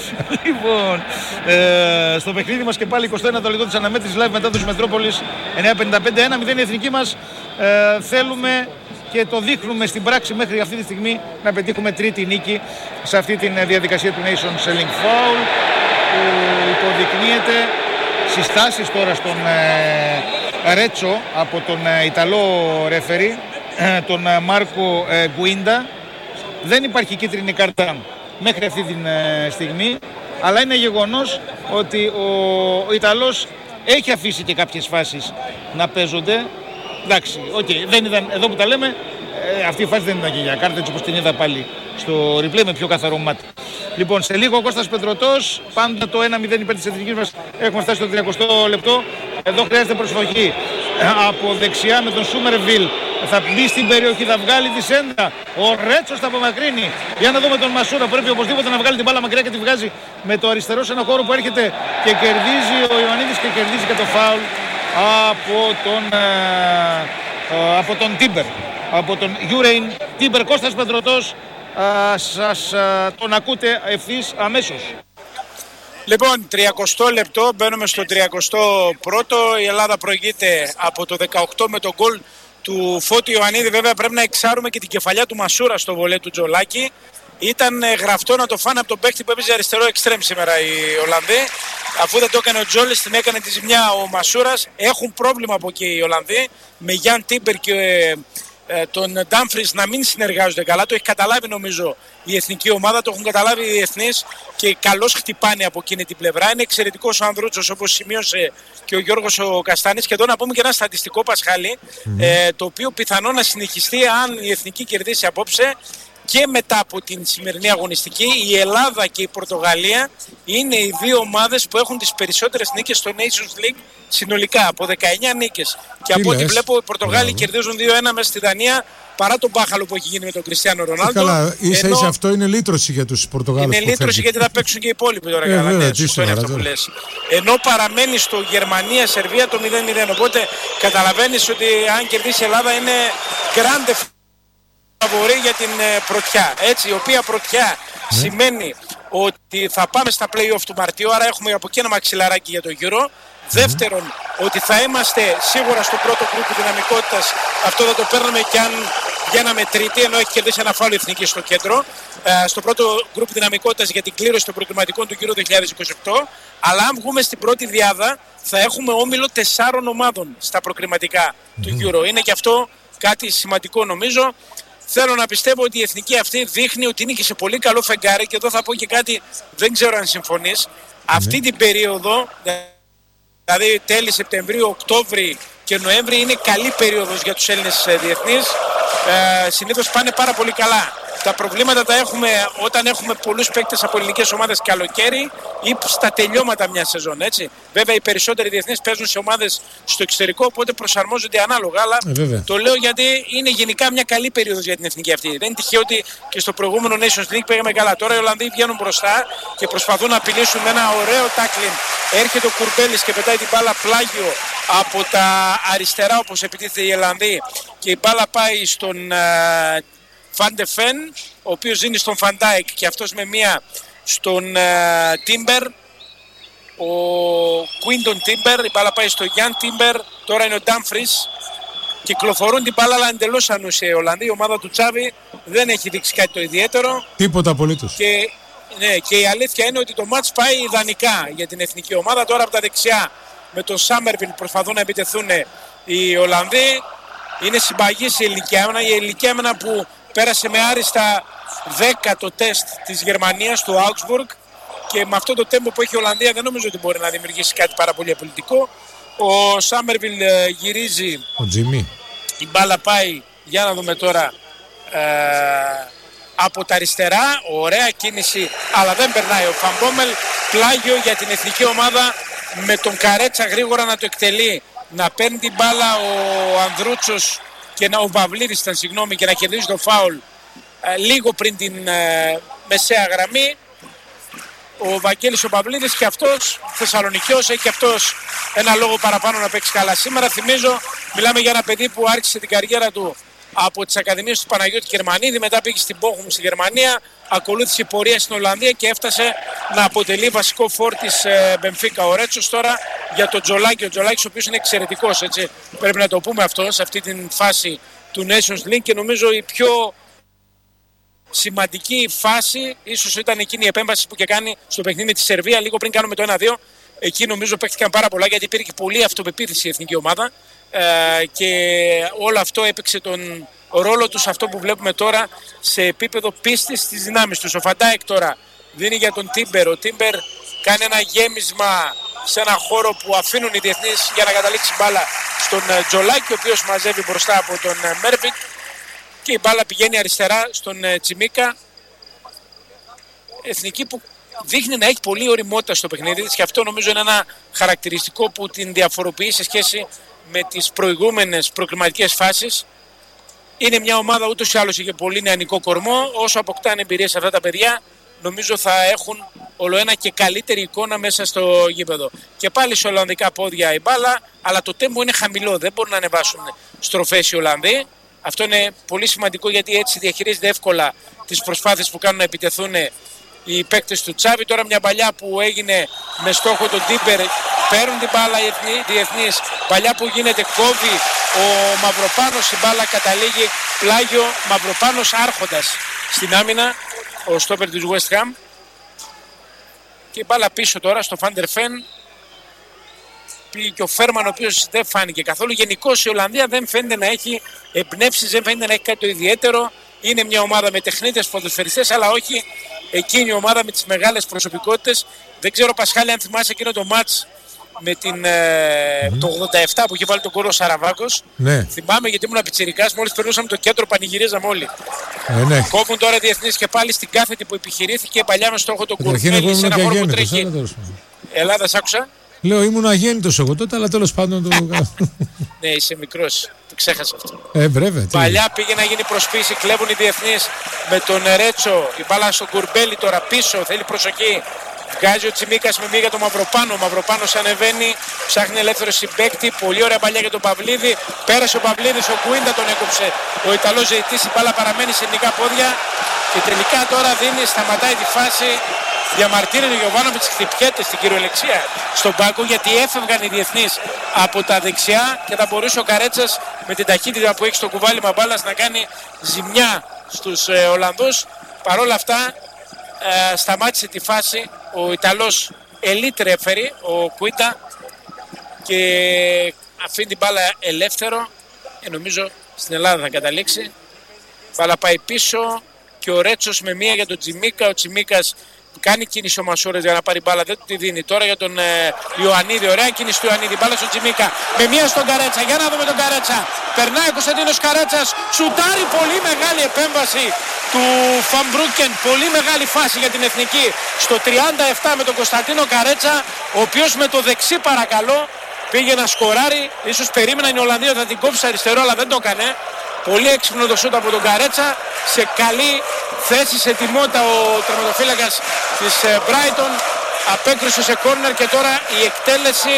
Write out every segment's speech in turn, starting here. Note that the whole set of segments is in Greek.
Λοιπόν, στο παιχνίδι μας και πάλι 21 το λεπτό της αναμέτρησης live μετάδοση Μετρόπολης 9:55, 1-0 η εθνική μας. Θέλουμε και το δείχνουμε στην πράξη μέχρι αυτή τη στιγμή να πετύχουμε τρίτη νίκη σε αυτή τη διαδικασία του Nations Selling Foul που υποδεικνύεται συστάσεις τώρα στον Ρέτσο από τον Ιταλό ρεφερί, τον Μάρκο Γκουίντα. Δεν υπάρχει κίτρινη κάρτα μέχρι αυτή τη στιγμή, αλλά είναι γεγονός ότι ο Ιταλός έχει αφήσει και κάποιες φάσεις να παίζονται. Εντάξει, δεν ήταν, εδώ που τα λέμε, αυτή η φάση δεν ήταν και για κάρτα, έτσι όπως την είδα πάλι στο replay με πιο καθαρό μάτι. Λοιπόν, σε λίγο ο Κώστας Πετρωτός, πάντα το 1-0 υπέρ της εθνικής μας, έχουμε φτάσει στο 30 λεπτό. Εδώ χρειάζεται προσοχή. Από δεξιά με τον Σούμερβιλ θα μπει στην περιοχή, θα βγάλει τη σέντα. Ο Ρέτσος θα απομακρύνει. Για να δούμε τον Μασούρα, πρέπει οπωσδήποτε να βγάλει την μπάλα μακριά και τη βγάζει με το αριστερό σε ένα χώρο που έρχεται και κερδίζει ο Ιωαννίδης και κερδίζει και το φάουλ από τον Τίμπερ, από τον Γιουρέιν Τίμπερ. Κώστας Πετρωτός, σας τον ακούτε ευθύς αμέσως. Λοιπόν, 30 λεπτό, μπαίνουμε στο 31ο. Η Ελλάδα προηγείται από το 18 με τον γκολ του Φώτη Ιωαννίδη. Βέβαια πρέπει να εξάρουμε και την κεφαλιά του Μασούρα στο βολέ του Τζολάκη. Ήταν γραφτό να το φάνε από τον παίκτη που έπαιζε αριστερό εξτρέμ σήμερα οι Ολλανδοί. Αφού δεν το έκανε ο Τζόλης, την έκανε τη ζημιά ο Μασούρας. Έχουν πρόβλημα από εκεί οι Ολλανδοί με Γιάν Τίμπερ και τον Ντάμφρις να μην συνεργάζονται καλά. Το έχει καταλάβει νομίζω η εθνική ομάδα, το έχουν καταλάβει οι διεθνείς και καλώς χτυπάνε από εκείνη την πλευρά. Είναι εξαιρετικός ο Ανδρούτσος, όπως σημείωσε και ο Γιώργος ο Καστάνης. Και εδώ να πούμε και ένα στατιστικό, Πασχάλη, το οποίο πιθανό να συνεχιστεί αν η εθνική κερδίσει απόψε. Και μετά από την σημερινή αγωνιστική, η Ελλάδα και η Πορτογαλία είναι οι δύο ομάδες που έχουν τις περισσότερες νίκες στο Nations League συνολικά, από 19 νίκες. Και από ό,τι βλέπω, οι Πορτογάλοι κερδίζουν 2-1 μέσα στη Δανία, παρά τον μπάχαλο που έχει γίνει με τον Κριστιάνο Ρονάλντο. Καλά, ίσα αυτό είναι λύτρωση για τους Πορτογάλους. Είναι λύτρωση γιατί θα παίξουν και οι υπόλοιποι τώρα. Σωστό είναι αυτό που λες. Ενώ παραμένει στο Γερμανία-Σερβία το 0-0. Οπότε καταλαβαίνεις ότι αν κερδίσει η Ελλάδα είναι grande φαβορί για την πρωτιά, έτσι, η οποία πρωτιά σημαίνει ότι θα πάμε στα play-off του Μαρτίου, άρα έχουμε από εκεί ένα μαξιλαράκι για το Euro. Δεύτερον, ότι θα είμαστε σίγουρα στο πρώτο γκρουπ δυναμικότητας, αυτό θα το παίρνουμε και αν βγαίναμε τρίτη, ενώ έχει κερδίσει ένα φάουλ εθνική στο κέντρο, στο πρώτο γκρουπ δυναμικότητας για την κλήρωση των προκριματικών του Euro 2028, αλλά αν βγούμε στην πρώτη διάδα θα έχουμε όμιλο 4 ομάδων στα προκριματικά του Euro. Είναι και αυτό κάτι σημαντικό νομίζω. Θέλω να πιστεύω ότι η εθνική αυτή δείχνει ότι είναι και σε πολύ καλό φεγγάρι και εδώ θα πω και κάτι, δεν ξέρω αν συμφωνείς. Αυτή την περίοδο, δηλαδή τέλη Σεπτεμβρίου, Οκτώβρη και Νοέμβρη είναι καλή περίοδος για τους Έλληνες διεθνείς. Συνήθως πάνε πάρα πολύ καλά. Τα προβλήματα τα έχουμε όταν έχουμε πολλούς παίκτες από ελληνικές ομάδες καλοκαίρι ή στα τελειώματα μιας σεζόν, έτσι. Βέβαια οι περισσότεροι διεθνείς παίζουν σε ομάδες στο εξωτερικό, οπότε προσαρμόζονται ανάλογα, αλλά το λέω γιατί είναι γενικά μια καλή περίοδος για την εθνική αυτή. Δεν είναι τυχαίο ότι και στο προηγούμενο Nations League πήγαμε καλά. Τώρα οι Ολλανδοί βγαίνουν μπροστά και προσπαθούν να απειλήσουν με ένα ωραίο tackling. Έρχεται ο Κουρμπέλης και πετάει την μπάλα πλάγιο από τα αριστερά, όπως επιτίθεται οι Ολλανδοί, και η μπάλα πάει στον Φαντεφέν, ο οποίος δίνει στον Φαντάικ και αυτός με μία στον Τίμπερ, ο Κουίντον Τίμπερ, η μπάλα πάει στο Γιάν Τίμπερ, τώρα είναι ο Ντάμφρις, κυκλοφορούν την μπάλα αλλά εντελώς ανούσια οι Ολλανδοί, η ομάδα του Τσάβη δεν έχει δείξει κάτι το ιδιαίτερο. Τίποτα απολύτως. Και η αλήθεια είναι ότι το μάτς πάει ιδανικά για την εθνική ομάδα. Τώρα από τα δεξιά με τον Σάμερβιλ προσπαθούν να επιτεθούν οι Ολλανδοί. Είναι συμπαγής η ελληνική άμυνα που πέρασε με άριστα 10 το τεστ της Γερμανίας του Augsburg και με αυτό το τέμπο που έχει η Ολλανδία δεν νομίζω ότι μπορεί να δημιουργήσει κάτι πάρα πολύ απολυτικό. Ο Σάμερβιλ γυρίζει, ο Τζιμί. Η μπάλα πάει, για να δούμε τώρα, από τα αριστερά, ωραία κίνηση αλλά δεν περνάει ο Φαμπόμελ. Πλάγιο για την εθνική ομάδα με τον Καρέτσα γρήγορα να το εκτελεί, να παίρνει την μπάλα ο Ανδρούτσος και ο Παυλίδης ήταν, συγγνώμη, και να κερδίζει το φάουλ λίγο πριν την μεσαία γραμμή. Ο Βαγγέλης ο Παυλίδης και αυτός Θεσσαλονικιός, έχει και αυτός ένα λόγο παραπάνω να παίξει καλά σήμερα. Θυμίζω, μιλάμε για ένα παιδί που άρχισε την καριέρα του από τις Ακαδημίες του Παναγιώτη Γερμανίδη, μετά πήγε στην Bochum στη Γερμανία, ακολούθησε η πορεία στην Ολλανδία και έφτασε να αποτελεί βασικό φόρ της Μπενφίκα. Ο Ρέτσος τώρα για τον Τζολάκη, ο Τζολάκης ο οποίος είναι εξαιρετικός, έτσι, πρέπει να το πούμε αυτό, σε αυτή την φάση του Nations League, και νομίζω η πιο σημαντική φάση ίσως ήταν εκείνη η επέμβαση που και κάνει στο παιχνίδι με τη Σερβία λίγο πριν κάνουμε το 1-2. Εκεί νομίζω παίχτηκαν πάρα πολλά, γιατί υπήρχε πολλή αυτοπεποίθηση η εθνική ομάδα και όλο αυτό έπαιξε τον ρόλο τους, αυτό που βλέπουμε τώρα σε επίπεδο πίστης στις δυνάμεις τους. Ο Φαντάικ τώρα δίνει για τον Τίμπερ, ο Τίμπερ κάνει ένα γέμισμα σε ένα χώρο που αφήνουν οι διεθνείς για να καταλήξει μπάλα στον Τζολάκη, ο οποίος μαζεύει μπροστά από τον Μέρβικ, και η μπάλα πηγαίνει αριστερά στον Τσιμίκα. Εθνική που δείχνει να έχει πολλή ωριμότητα στο παιχνίδι της, και αυτό νομίζω είναι ένα χαρακτηριστικό που την διαφοροποιεί σε σχέση με τις προηγούμενες προκριματικές φάσεις. Είναι μια ομάδα ούτως ή άλλως είχε πολύ νεανικό κορμό. Όσο αποκτάνε εμπειρίες αυτά τα παιδιά, νομίζω θα έχουν ολοένα και καλύτερη εικόνα μέσα στο γήπεδο. Και πάλι σε ολλανδικά πόδια η μπάλα, αλλά το τέμπο είναι χαμηλό, δεν μπορούν να ανεβάσουν στροφές οι Ολλανδοί. Αυτό είναι πολύ σημαντικό, γιατί έτσι διαχειρίζεται εύκολα τις προσπάθειες που κάνουν να επιτεθούν οι παίκτες του Τσάβη. Τώρα μια παλιά που έγινε με στόχο τον Τίμπερ, παίρνουν την μπάλα οι διεθνείς, παλιά που γίνεται, κόβει ο Μαυροπάνος, η μπάλα καταλήγει πλάγιο, Μαυροπάνος άρχοντας στην άμυνα, ο στόπερ της West Ham, και η μπάλα πίσω τώρα στο Φαντερφέν. Πήγε και ο Φέρμαν, ο οποίος δεν φάνηκε καθόλου. Γενικώς η Ολλανδία δεν φαίνεται να έχει εμπνεύσεις, δεν φαίνεται να έχει κάτι το ιδιαίτερο. Είναι μια ομάδα με τεχνίτες ποδοσφαιριστές, αλλά όχι εκείνη η ομάδα με τις μεγάλες προσωπικότητες. Δεν ξέρω, Πασχάλη, αν θυμάσαι εκείνο το μάτς με την, το 87 που είχε βάλει τον κόρο ο Σαραβάκος. Ναι. Θυμάμαι, γιατί ήμουν πιτσιρικάς, μόλις περνούσαμε το κέντρο πανηγυρίζαμε όλοι. Ναι. Κόβουν τώρα οι διεθνείς και πάλι στην κάθετη που επιχειρήθηκε παλιά με στόχο τον Κουρφέλη σε ένα χώρο που τρέχει. Ελλάδα, σ' άκουσα. Λέω, ήμουν αγέννητος εγώ τότε, αλλά τέλος πάντων το... Ναι, είσαι μικρός, το ξέχασα αυτό. Βέβαια. Παλιά πήγε να γίνει προσποίηση, κλέβουν οι διεθνείς με τον Ρέτσο, η μπάλα στον Κουρμπέλη τώρα πίσω, θέλει προσοχή. Βγάζει ο Τσιμίκας με μία για τον Μαυροπάνο. Ο Μαυροπάνος ανεβαίνει, ψάχνει ελεύθερο συμπαίκτη. Πολύ ωραία παλιά για τον Παυλίδη. Πέρασε ο Παυλίδης, ο Κουίντα τον έκοψε. Ο Ιταλός ζητήσει, η μπάλα παραμένει σε ελληνικά πόδια. Και τελικά τώρα σταματάει τη φάση. Διαμαρτύρεται ο Γιωβάνοβιτς, χτυπιέται στην κυριολεξία στον πάγκο, γιατί έφευγαν οι διεθνείς από τα δεξιά και θα μπορούσε ο Καρέτσας με την ταχύτητα που έχει στο κουβάλιμα μπάλας να κάνει ζημιά στους Ολλανδούς. Παρ' όλα αυτά σταμάτησε τη φάση ο Ιταλός elite referee, ο Κουίτα, και αφήνει την μπάλα ελεύθερο. Νομίζω στην Ελλάδα θα καταλήξει. Μπάλα πάει πίσω και ο Ρέτσος με μία για τον Τσιμίκα. Ο Τσιμίκας κάνει κίνηση ο Μασούρας για να πάρει μπάλα, δεν του τη δίνει. Τώρα για τον Ιωαννίδη, ωραία κίνηση του Ιωαννίδη. Μπάλα στον Τσιμίκα, με μία στον Καρέτσα. Για να δούμε τον Καρέτσα. Περνάει ο Κωνσταντίνος Καρέτσας, σουτάρει, πολύ μεγάλη επέμβαση του Φαμπρούκεν. Πολύ μεγάλη φάση για την εθνική στο 37 με τον Κωνσταντίνο Καρέτσα, ο οποίος με το δεξί, παρακαλώ, πήγε να σκοράρει. Ίσως περίμεναν οι Ολλανδοί ότι θα την κόψει αριστερό, αλλά δεν το έκανε. Πολύ έξυπνο το σούτ από τον Καρέτσα, σε καλή θέση, σε τιμότητα ο τερματοφύλακας της Brighton. Απέκρουσε σε κόρνερ και τώρα η εκτέλεση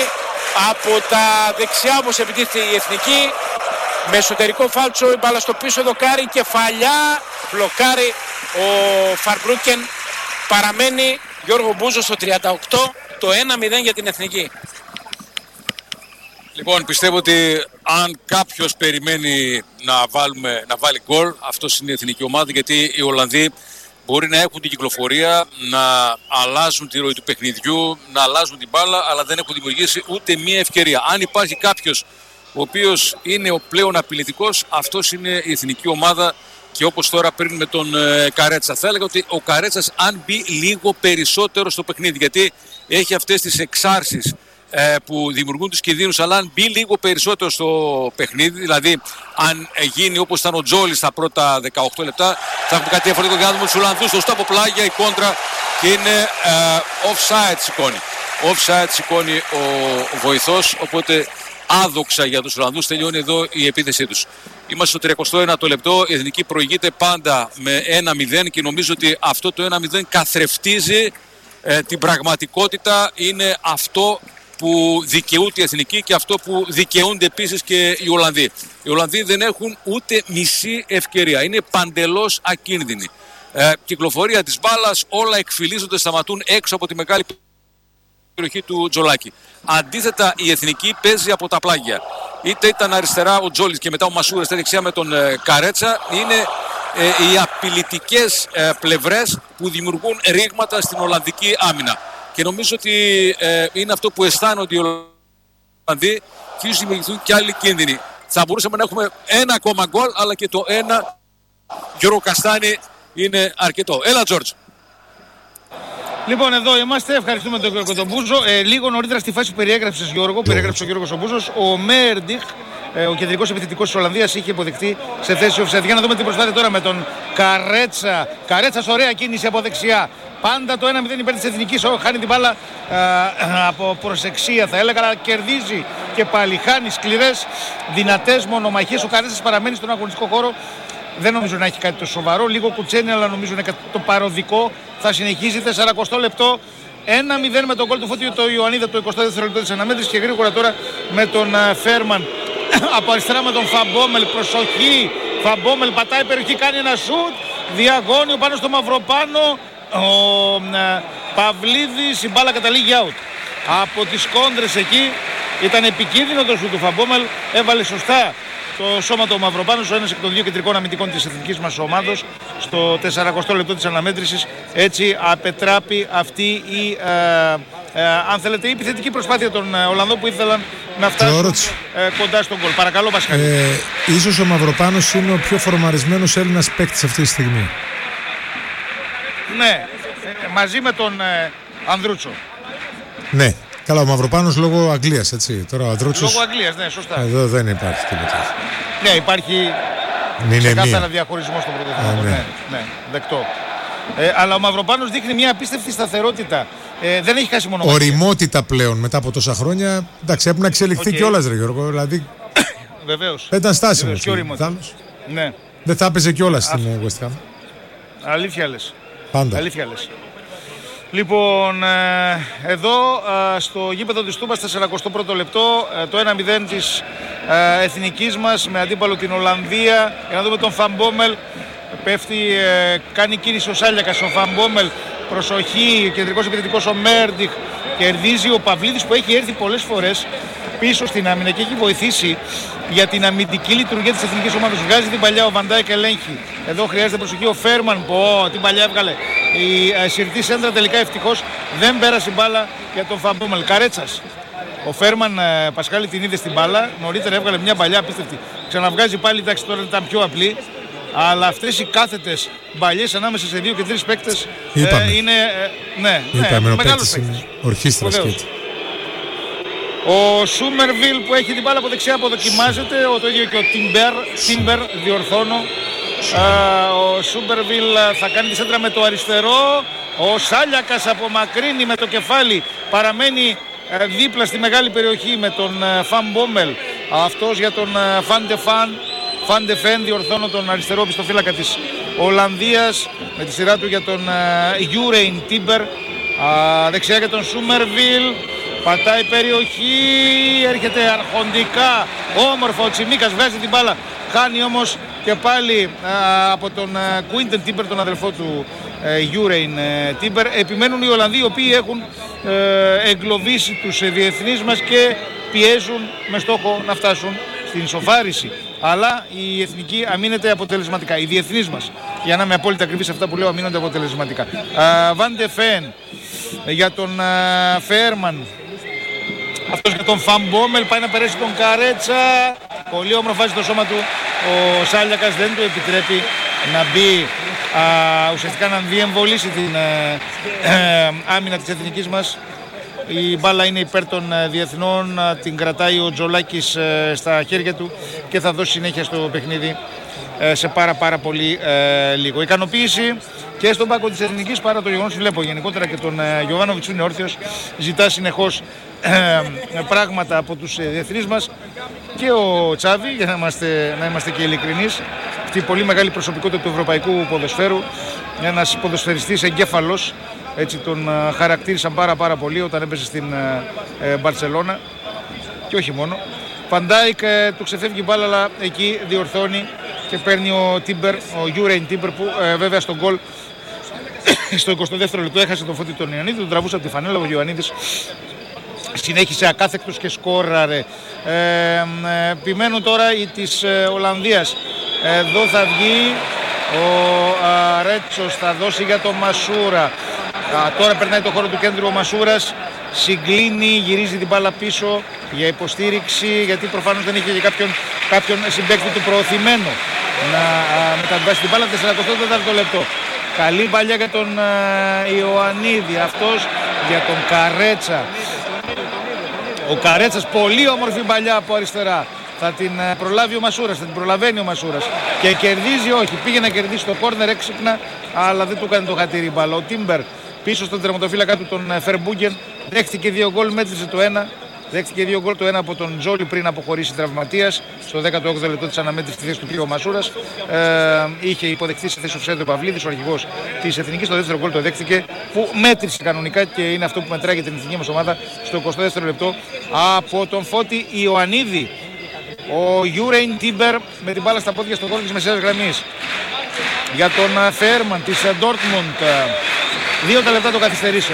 από τα δεξιά, όπως επιτίθεται η εθνική. Με εσωτερικό φάλτσο, η μπάλα στο πίσω δοκάρι, κεφαλιά, μπλοκάρει ο Φαρμπρούκεν. Παραμένει Γιώργο Μπούζο στο 38, το 1-0 για την εθνική. Λοιπόν, πιστεύω ότι αν κάποιος περιμένει να βάλει γκολ, αυτός είναι η εθνική ομάδα, γιατί οι Ολλανδοί μπορεί να έχουν την κυκλοφορία, να αλλάζουν τη ροή του παιχνιδιού, να αλλάζουν την μπάλα, αλλά δεν έχουν δημιουργήσει ούτε μία ευκαιρία. Αν υπάρχει κάποιος ο οποίος είναι ο πλέον απειλητικός, αυτός είναι η εθνική ομάδα. Και όπως τώρα πριν με τον Καρέτσα, θα έλεγα ότι ο Καρέτσας, αν μπει λίγο περισσότερο στο παιχνίδι, γιατί έχει αυτές τις εξάρσεις που δημιουργούν τους κινδύνους, αλλά αν μπει λίγο περισσότερο στο παιχνίδι, δηλαδή αν γίνει όπως ήταν ο Τζόλης στα πρώτα 18 λεπτά, θα έχουμε κάτι διαφορετικό. Για να δούμε τους Ολλανδούς, σωστά από πλάγια η κόντρα, και είναι offside σηκώνει ο βοηθός, οπότε άδοξα για τους Ολλανδούς, τελειώνει εδώ η επίθεσή τους. Είμαστε στο 31ο λεπτό, η εθνική προηγείται πάντα με 1-0 και νομίζω ότι αυτό το 1-0 καθρεφτίζει την πραγματικότητα, είναι αυτό που δικαιούται η Εθνική και αυτό που δικαιούνται επίσης και οι Ολλανδοί. Οι Ολλανδοί δεν έχουν ούτε μισή ευκαιρία. Είναι παντελώς ακίνδυνοι. Κυκλοφορία της μπάλας, όλα εκφυλίζονται, σταματούν έξω από τη μεγάλη περιοχή του Τζολάκη. Αντίθετα, η Εθνική παίζει από τα πλάγια. Είτε ήταν αριστερά ο Τζόλης και μετά ο Μασούρας στα δεξιά με τον Καρέτσα. Είναι οι απειλητικές πλευρές που δημιουργούν ρήγματα στην Ολλανδική άμυνα. Και νομίζω ότι είναι αυτό που αισθάνονται οι Ολλανδοί και ίσως δημιουργηθούν και άλλοι κίνδυνοι. Θα μπορούσαμε να έχουμε ένα ακόμα γκολ, αλλά και το ένα Γιώργο Καστάνη είναι αρκετό. Έλα, Τζόρτζ. Λοιπόν, εδώ είμαστε. Ευχαριστούμε τον Γιώργο τον Μπούζο. Λίγο νωρίτερα στη φάση που περιέγραψες, Γιώργο, περιέγραψε ο Γιώργος ο Μπούζος, ο Μέρντιχ, ο κεντρικός επιθετικός της Ολλανδίας, είχε υποδεχτεί σε θέση offside. Για να δούμε τι προσπάθεια τώρα με τον Καρέτσα. Καρέτσας, ωραία κίνηση από δεξιά. Πάντα το 1-0 υπέρ της Εθνικής. Χάνει την μπάλα από προσεξία, θα έλεγα, αλλά κερδίζει και πάλι. Χάνει σκληρές, δυνατές μονομαχίες. Ο Καρέτσας παραμένει στον αγωνιστικό χώρο. Δεν νομίζω να έχει κάτι το σοβαρό. Λίγο κουτσένει, αλλά νομίζω είναι το παροδικό. Θα συνεχίζει 40 λεπτό. 1-0 με τον γκολ του Φώτιου το Ιωαννίδα, το 22ο λεπτό της αναμέτρησης. Και γρήγορα τώρα με τον Φέρμαν από αριστερά με τον Φαμπόμελ. Προσοχή! Φαμπόμελ πατάει περιοχή, κάνει ένα σουτ. Διαγώνιο πάνω στο Μαυροπάνο. Ο Παυλίδης, η μπάλα καταλήγει out. Από τις κόντρες εκεί ήταν επικίνδυνο το σουτ του Φαμπόμελ. Έβαλε σωστά το σώμα του Μαυροπάνος, ο ένας εκ των δύο κεντρικών αμυντικών της εθνικής μας ομάδος, στο 40ο λεπτό της αναμέτρησης. Έτσι απετράπει αυτή η αν θέλετε η επιθετική προσπάθεια των Ολλανδών που ήθελαν να φτάσουν κοντά στον γκολ. Παρακαλώ, Πασχαλή. Ίσως ο Μαυροπάνος είναι ο πιο φορμαρισμένος Έλληνας παίκτης αυτή τη στιγμή. Ναι, μαζί με τον Ανδρούτσο. Ναι. Καλά, ο Μαυροπάνος λόγω Αγγλίας, έτσι. Τώρα ο Ανδρούτσος... Λόγω Αγγλίας, ναι, σωστά. Εδώ δεν υπάρχει τίποτα. Ναι, υπάρχει ξεκάθαρα διαχωρισμό στον πρωτάθλημα. Ναι, δεκτό. Αλλά ο Μαυροπάνος δείχνει μια απίστευτη σταθερότητα. Δεν έχει χάσει μονομαχία. Οριμότητα πλέον μετά από τόσα χρόνια. Εντάξει, έπρεπε να εξελιχθεί κιόλας, ρε Γιώργο. Δηλαδή. Βεβαίως. Δεν ήταν στάσιμο. Ναι. Δεν θα έπαιζε κιόλας στην West Ham. Αλήθεια λες. Πάντα. Αλήθεια λες. Λοιπόν, εδώ στο γήπεδο της Τούμπας, 41ο λεπτό, το 1-0 της εθνικής μας με αντίπαλο την Ολλανδία. Για να δούμε τον Φαμπόμελ. Πέφτει, κάνει κίνηση ο Σάλιακας, ο Φαμπόμελ. Προσοχή, κεντρικός επιθετικός ο Μέρντιχ. Κερδίζει ο Παυλίδης που έχει έρθει πολλές φορές πίσω στην άμυνα και έχει βοηθήσει για την αμυντική λειτουργία της εθνικής ομάδας. Βγάζει την παλιά, ο Βαντάικ ελέγχει. Εδώ χρειάζεται προσοχή ο Φέρμαν που την παλιά έβγαλε. Η συρτή σέντρα τελικά ευτυχώς δεν πέρασε μπάλα για τον Φαμπόμελ. Καρέτσας. Ο Φέρμαν, Πασχάλη, την είδε στην μπάλα. Νωρίτερα έβγαλε μια παλιά απίστευτη. Ξαναβγάζει πάλι, εντάξει, τώρα ήταν πιο απλή. Αλλά αυτές οι κάθετες μπαλιές ανάμεσα σε 2 και 3 παίκτες είναι μεγάλος παίκτης. Ορχήστρας και έτσι. Ο Σούμερβιλ που έχει την μπάλα από δεξιά αποδοκιμάζεται, το ίδιο και ο Τίμπερ, διορθώνω. Ο Σούμερβιλ θα κάνει τη σέντρα με το αριστερό. Ο Σάλιακας απομακρύνει με το κεφάλι, παραμένει δίπλα στη μεγάλη περιοχή με τον Φαμπόμελ. Αυτός για τον Φαντεφέν, διορθώνω, τον αριστερό πιστοφύλακα της Ολλανδίας, με τη σειρά του για τον Γιουρέιν Τίμπερ. Δεξιά για τον Σούμερβιλ. Πατάει περιοχή, έρχεται αρχοντικά, όμορφα ο Τσιμίκας, βγάζει την μπάλα. Χάνει όμως και πάλι από τον Κουίντεν Τίμπερ, τον αδελφό του Γιουρέιν Τίμπερ. Επιμένουν οι Ολλανδοί, οι οποίοι έχουν εγκλωβίσει τους διεθνείς μας και πιέζουν με στόχο να φτάσουν στην ισοφάριση. Αλλά η εθνική αμήνεται αποτελεσματικά. Οι διεθνείς μας, για να είμαι απόλυτα ακριβής σε αυτά που λέω, αμήνονται αποτελεσματικά. Βαντεφέν για τον Φέρμαν. Αυτός για τον Φαμπόμελ, πάει να περάσει τον Καρέτσα. Πολύ όμορφα βάζει το σώμα του. Ο Σάλιακας δεν του επιτρέπει να μπει, ουσιαστικά να διεμβολήσει την άμυνα της εθνικής μας. Η μπάλα είναι υπέρ των διεθνών, την κρατάει ο Τζολάκης στα χέρια του και θα δώσει συνέχεια στο παιχνίδι σε πάρα πολύ λίγο. Ικανοποίηση και στον πάγκο της εθνικής, παρά το γεγονός βλέπω γενικότερα και τον Γιωβάνοβιτς είναι όρθιος, ζητά συνεχώς πράγματα από τους διεθνείς μας, και ο Τσάβη, για να είμαστε και ειλικρινείς, αυτή η πολύ μεγάλη προσωπικότητα του ευρωπαϊκού ποδοσφαίρου, ένας ποδοσφαιριστής εγκέφαλος, Έτσι τον χαρακτήρισαν πάρα πολύ όταν έπαιζε στην Μπαρσελόνα και όχι μόνο. Φαντάικ του ξεφεύγει η μπάλα, αλλά εκεί διορθώνει και παίρνει ο Τίμπερ, ο Γιουρέιν Τίμπερ, που βέβαια στον γκολ στο 22ο λεπτό έχασε τον Φώτη τον Ιωαννίδη, τον τραβούσε από τη φανέλα. Ο Ιωαννίδης συνέχισε ακάθεκτος και σκόραρε. Επιμένουν τώρα της Ολλανδίας. Εδώ θα βγει ο Ρέτσος, θα δώσει για τον Μασούρα. Τώρα περνάει το χώρο του κέντρου ο Μασούρας, συγκλίνει, γυρίζει την μπάλα πίσω για υποστήριξη, γιατί προφανώς δεν είχε και κάποιον συμπαίκτη του προωθημένο να μεταβιβάσει την μπάλα. 44ο λεπτό. Καλή παλιά για τον Ιωαννίδη, αυτός για τον Καρέτσα. Ο Καρέτσας, πολύ όμορφη παλιά από αριστερά. Θα την προλάβει ο Μασούρας, θα την προλαβαίνει ο Μασούρας και κερδίζει, όχι, πήγε να κερδίσει το κόρνερ έξυπνα, αλλά δεν του έκανε το χατήρι μπάλα. Ο Τίμπερ πίσω στον τερματοφύλακα του τον Φερμπούγκεν, δέχτηκε 2 γκολ, μέτρησε το ένα. Δέχτηκε 2 γκολ, το ένα από τον Τζόλι πριν αποχωρήσει τραυματίας. Στο 18ο λεπτό της αναμέτρησης στη θέση του πήγε ο Μασούρας. Είχε υποδεχθεί σε θέση offside ο Παυλίδης, ο αρχηγός της Εθνικής. Το δεύτερο γκολ το δέχτηκε, που μέτρησε κανονικά και είναι αυτό που μετράει για την εθνική μας ομάδα στο 22ο λεπτό από τον Φώτη Ιωαννίδη. Ο Γιουρέιν Τίμπερ με την μπάλα στα πόδια στον κόρνο της μεσαίας γραμμής. Για τον Φέρμαν της Ντόρτμουντ. 2 λεπτά των καθυστερήσεων.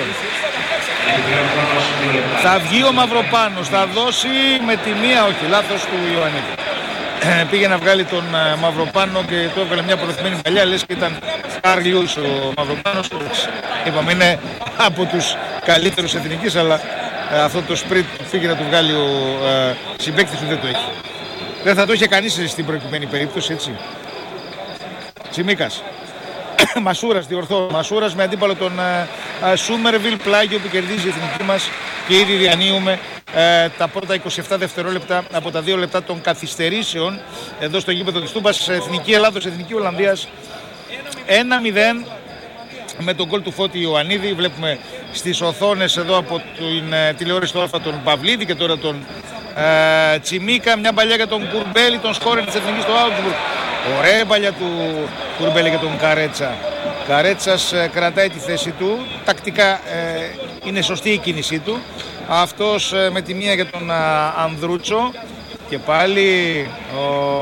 Θα βγει ο Μαυροπάνος, θα δώσει με τη μία, όχι, λάθος του Ιωαννίδη. Πήγε να βγάλει τον Μαυροπάνο και το έβγαλε μια προθυμένη παλιά, λες και ήταν Καρλ Λιούις ο Μαυροπάνος. Είπαμε, είναι από τους καλύτερους εθνικής, αλλά αυτό το σπριτ που πήγε να του βγάλει ο συμπαίκτης του δεν το έχει. Δεν θα το είχε κανείς στην προηγουμένη περίπτωση, έτσι. Τσιμίκας. Μασούρας, διορθώ. Μασούρας με αντίπαλο τον Σούμερβιλ, πλάγιο που κερδίζει η εθνική μας και ήδη διανύουμε τα πρώτα 27 δευτερόλεπτα από τα 2 λεπτά των καθυστερήσεων εδώ στο γήπεδο της Τούμπας. Εθνική Ελλάδος, Εθνική Ολλανδίας 1-0 με τον γκολ του Φώτη Ιωαννίδη. Βλέπουμε στις οθόνες εδώ από την τηλεόραση του Αλφα τον Παυλίδη και τώρα τον Τσιμίκα. Μια παλιά για τον Κουρμπέλη, τον σκόρερ της εθνικής του Άουγκσμπουργκ. Ωραία παλιά του Κουρμπέλη για τον Καρέτσα. Καρέτσας κρατάει τη θέση του. Τακτικά είναι σωστή η κίνησή του. Αυτός με τη μία για τον Ανδρούτσο. Και πάλι ο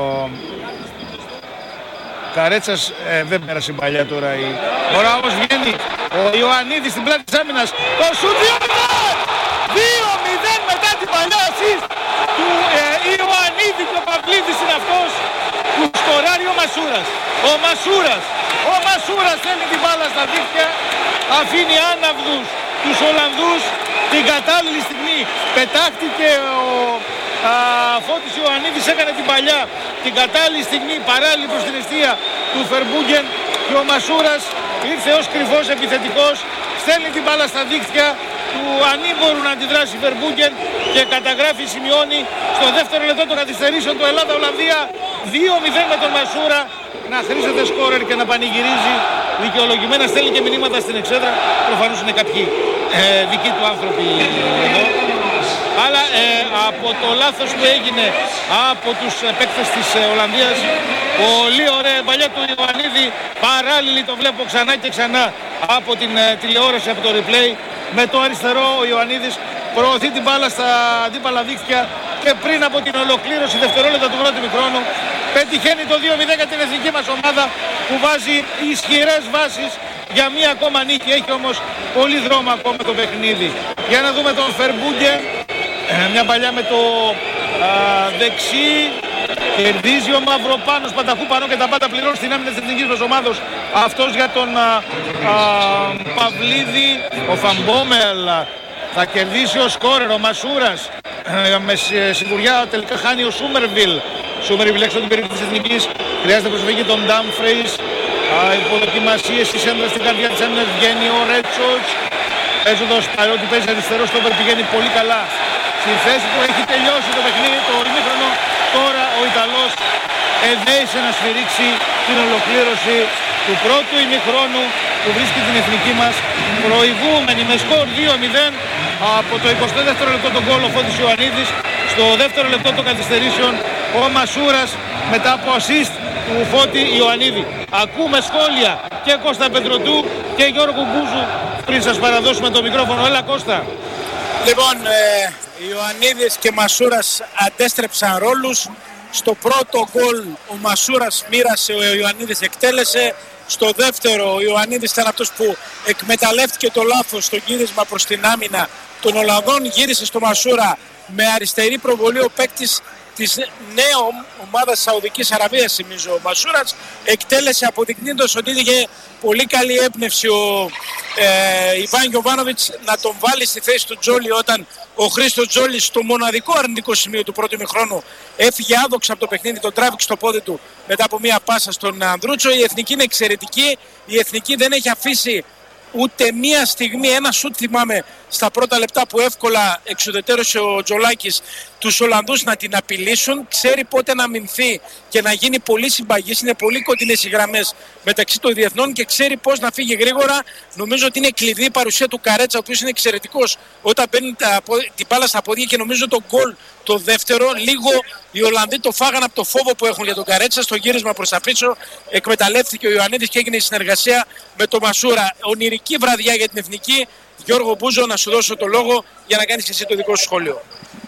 Καρέτσας δεν πέρασε παλιά τώρα. Ωραία όμως βγαίνει ο Ιωαννίδης στην πλάτη της άμυνας. Το σουτ 2-0 μετά την παλιά assist του Ιωαννίδη και ο Παυλίδης είναι αυτός που σκοράρει ο Μασούρας. Ο Μασούρας θέλει την μπάλα στα δίχτυα, αφήνει άναυδους τους Ολλανδούς την κατάλληλη στιγμή. Πετάχτηκε ο Φώτης Ιωαννίδης, έκανε την παλιά την κατάλληλη στιγμή παράλληλη προς την εστία του Φερμπούγκεν και ο Μασούρας ήρθε ως κρυφός επιθετικός, στέλνει την μπάλα στα δίχτυα του ανήμπορου να αντιδράσει Φερμπούγκεν και καταγράφει, σημειώνει στο δεύτερο λεπτό των καθυστερήσεων του Ελλάδα-Ολλανδία 2-0 με τον Μασούρα να χρήσεται σκόρερ και να πανηγυρίζει δικαιολογημένα, στέλνει και μηνύματα στην εξέδρα. Προφανώς είναι κάποιοι δικοί του άνθρωποι εδώ, αλλά από το λάθος που έγινε από τους παίκτες της Ολλανδίας, πολύ ωραία παλιά του Ιωαννίδη, παράλληλη, το βλέπω ξανά και ξανά από την τηλεόραση, από το replay. Με το αριστερό ο Ιωαννίδης προωθεί την μπάλα στα αντίπαλα δίχτυα και πριν από την ολοκλήρωση δευτερόλεπτα του πρώτου ημιχρόνου πετυχαίνει το 2-0 για την εθνική μας ομάδα, που βάζει ισχυρές βάσεις για μία ακόμα νίκη. Έχει όμως πολύ δρόμο ακόμα το παιχνίδι. Για να δούμε τον Φερμπούγκε, μια παλιά με το δεξί, κερδίζει ο Μαυροπάνος, Πανταχού Πανώ και τα πάντα πληρώνει στην άμυνα της εθνικής μας ομάδος. Αυτός για τον Παυλίδη, ο Φαμπόμελ θα κερδίσει ο σκόρερ, ο Μασούρας με σιγουριά τελικά χάνει ο Σούμερβιλ. Σούμερβιλ έξω την περίπτωση της εθνικής, χρειάζεται προσφυγή των Ντάμφρεϊς. Υποδοκιμασίες της έντρας στην καρδιά της άμυνας, βγαίνει ο Ρέτσος παίζοντας, παρότι παίζει αριστερό στόπερ, πηγαίνει πολύ καλά στη θέση του. Έχει τελειώσει το παιχνίδι, το ημίχρονο. Τώρα ο Ιταλός εδέησε να σφυρίξει την ολοκλήρωση του πρώτου ημιχρόνου που βρίσκει την εθνική μας προηγούμενη με σκορ 2-0 από το 22ο λεπτό τον γκολ ο Φώτης Ιωαννίδης. Στο δεύτερο λεπτό των καθυστερήσεων ο Μασούρας μετά από assist του Φώτη Ιωαννίδη. Ακούμε σχόλια και Κώστα Πετροτού και Γιώργο Γκούζου πριν σας παραδώσουμε το μικρόφωνο. Έλα Κώστα. Λοιπόν, Ιωαννίδης και Μασούρας αντέστρεψαν ρόλους. Στο πρώτο γκολ ο Μασούρας μοίρασε, ο Ιωαννίδης εκτέλεσε. Στο δεύτερο ο Ιωαννίδης ήταν αυτός που εκμεταλλεύτηκε το λάθος στο γύρισμα προς την άμυνα των Ολλανδών. Γύρισε στο Μασούρα με αριστερή προβολή ο παίκτης της νέου ομάδας Σαουδικής Αραβίας, θυμίζω ο Μασούρας. Εκτέλεσε αποδεικνύοντας ότι είχε πολύ καλή έμπνευση ο Ιβάν Γιοβάνοβιτς να τον βάλει στη θέση του Τζόλι, όταν ο Χρήστος Τζόλι στο μοναδικό αρνητικό σημείο του πρώτου ημιχρόνου έφυγε άδοξα από το παιχνίδι, τον τράβηξε στο πόδι του μετά από μια πάσα στον Ανδρούτσο. Η Εθνική είναι εξαιρετική, η Εθνική δεν έχει αφήσει ούτε μία στιγμή, ένα σουτ θυμάμαι στα πρώτα λεπτά που εύκολα εξουδετερώσε ο Τζολάκης τους Ολλανδούς να την απειλήσουν. Ξέρει πότε να αμυνθεί και να γίνει πολύ συμπαγής, είναι πολύ κοντινές οι γραμμές μεταξύ των διεθνών και ξέρει πώς να φύγει γρήγορα. Νομίζω ότι είναι κλειδί η παρουσία του Καρέτσα, ο οποίος είναι εξαιρετικός όταν παίρνει την μπάλα στα πόδια, και νομίζω το γκολ το δεύτερο λίγο οι Ολλανδοί το φάγαν από το φόβο που έχουν για τον Καρέτσα. Στο γύρισμα προς τα πίσω εκμεταλλεύτηκε ο Ιωαννίδης και έγινε η συνεργασία με τον Μασούρα. Ονειρική βραδιά για την Εθνική. Γιώργο Μπούζο, να σου δώσω το λόγο για να κάνεις και εσύ το δικό σου σχόλιο.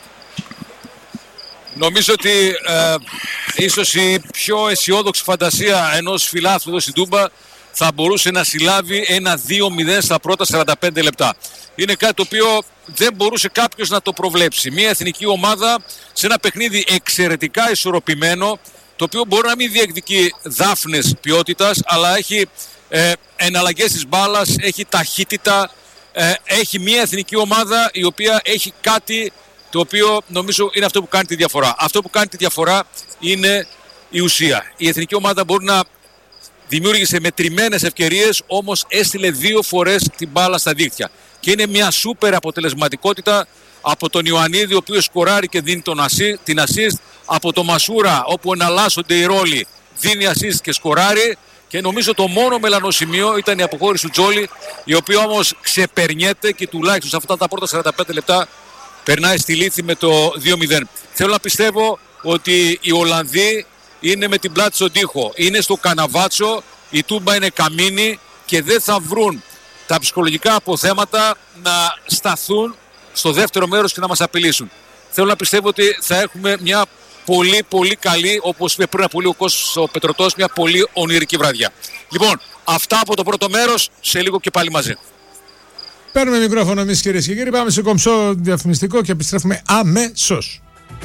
Νομίζω ότι ίσως η πιο αισιόδοξη φαντασία ενός φιλάθλου εδώ στην Τούμπα θα μπορούσε να συλλάβει ένα 2-0 στα πρώτα 45 λεπτά. Είναι κάτι το οποίο δεν μπορούσε κάποιος να το προβλέψει. Μια εθνική ομάδα σε ένα παιχνίδι εξαιρετικά ισορροπημένο, το οποίο μπορεί να μην διεκδικεί δάφνες ποιότητας, αλλά έχει εναλλαγές της μπάλας, έχει ταχύτητα, έχει μια εθνική ομάδα η οποία έχει κάτι το οποίο νομίζω είναι αυτό που κάνει τη διαφορά. Αυτό που κάνει τη διαφορά είναι η ουσία. Η εθνική ομάδα μπορεί να δημιούργησε μετρημένες ευκαιρίες, όμως έστειλε 2 φορές την μπάλα στα δίχτυα. Και είναι μια σούπερ αποτελεσματικότητα από τον Ιωαννίδη, ο οποίος σκοράρει και δίνει την assist, από τον Μασούρα, όπου εναλλάσσονται οι ρόλοι, δίνει assist και σκοράρει. Και νομίζω το μόνο μελανό σημείο ήταν η αποχώρηση του Τζόλι, η οποία όμως ξεπερνιέται και τουλάχιστον σε αυτά τα πρώτα 45 λεπτά περνάει στη λύθη με το 2-0. Θέλω να πιστεύω ότι οι Ολλανδοί είναι με την πλάτη στον τοίχο, είναι στο καναβάτσο, η Τούμπα είναι καμίνη και δεν θα βρουν τα ψυχολογικά αποθέματα να σταθούν στο δεύτερο μέρος και να μας απειλήσουν. Θέλω να πιστεύω ότι θα έχουμε μια πολύ πολύ καλή, όπως είπε πριν από λίγο ο Κώστας ο Πετρωτός, μια πολύ ονειρική βραδιά. Λοιπόν, αυτά από το πρώτο μέρος, σε λίγο και πάλι μαζί. Παίρνουμε μικρόφωνο εμείς, κυρίες και κύριοι, πάμε σε κομψό διαφημιστικό και επιστρέφουμε αμέσως.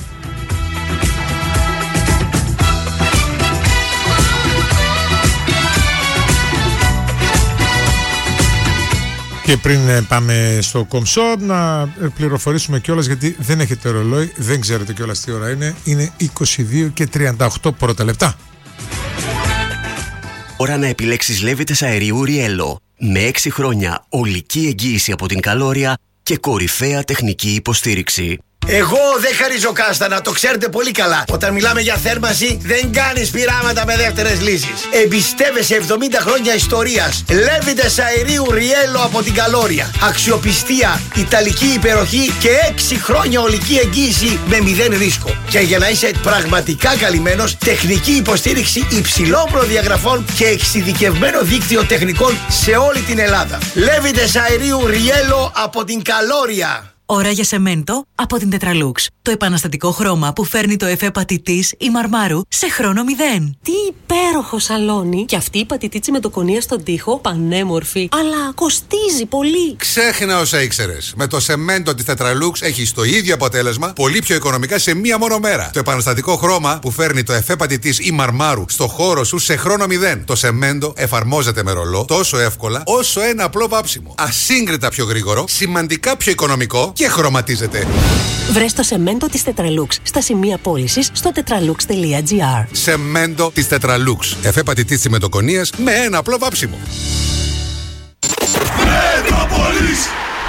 Και πριν πάμε στο κομψό, να πληροφορήσουμε κιόλας, γιατί δεν έχετε ρολόι, δεν ξέρετε κιόλας τι ώρα είναι. Είναι 22 και 38 πρώτα λεπτά. Ώρα να επιλέξεις λέβητες αερίου Riello. Με 6 χρόνια ολική εγγύηση από την Καλόρια και κορυφαία τεχνική υποστήριξη. Εγώ δεν χαρίζω κάστανα, το ξέρετε πολύ καλά. Όταν μιλάμε για θέρμανση, δεν κάνεις πειράματα με δεύτερες λύσεις. Εμπιστεύεσαι 70 χρόνια ιστορίας. Λέβητες αερίου Riello από την Καλόρια. Αξιοπιστία, ιταλική υπεροχή και 6 χρόνια ολική εγγύηση με 0 ρίσκο. Και για να είσαι πραγματικά καλυμμένος, τεχνική υποστήριξη υψηλών προδιαγραφών και εξειδικευμένο δίκτυο τεχνικών σε όλη την Ελλάδα. Λέβητες αερίου Riello από την Καλόρια. Ώρα για σεμέντο από την Tetralux. Το επαναστατικό χρώμα που φέρνει το εφέ πατητής ή μαρμάρου σε χρόνο 0. Τι υπέροχο σαλόνι! Και αυτή η πατητίτσι με το κονία στον τοίχο, πανέμορφη, αλλά κοστίζει πολύ. Ξέχνα όσα ήξερες. Με το σεμέντο της Tetralux έχεις το ίδιο αποτέλεσμα, πολύ πιο οικονομικά σε μία μόνο μέρα. Το επαναστατικό χρώμα που φέρνει το εφέ πατητής ή μαρμάρου στο χώρο σου σε χρόνο 0. Το σεμέντο εφαρμόζεται με ρολό τόσο εύκολα όσο ένα απλό βάψιμο. Ασύγκριτα πιο γρήγορο, σημαντικά πιο οικονομικό και χρωματίζεται. Βρες το σεμέντο της Tetralux στα σημεία πώλησης στο tetralux.gr. Σεμέντο της Tetralux. Εφέ πατητής τσιμεντοκονίας με ένα απλό βάψιμο. Μετρόπολης.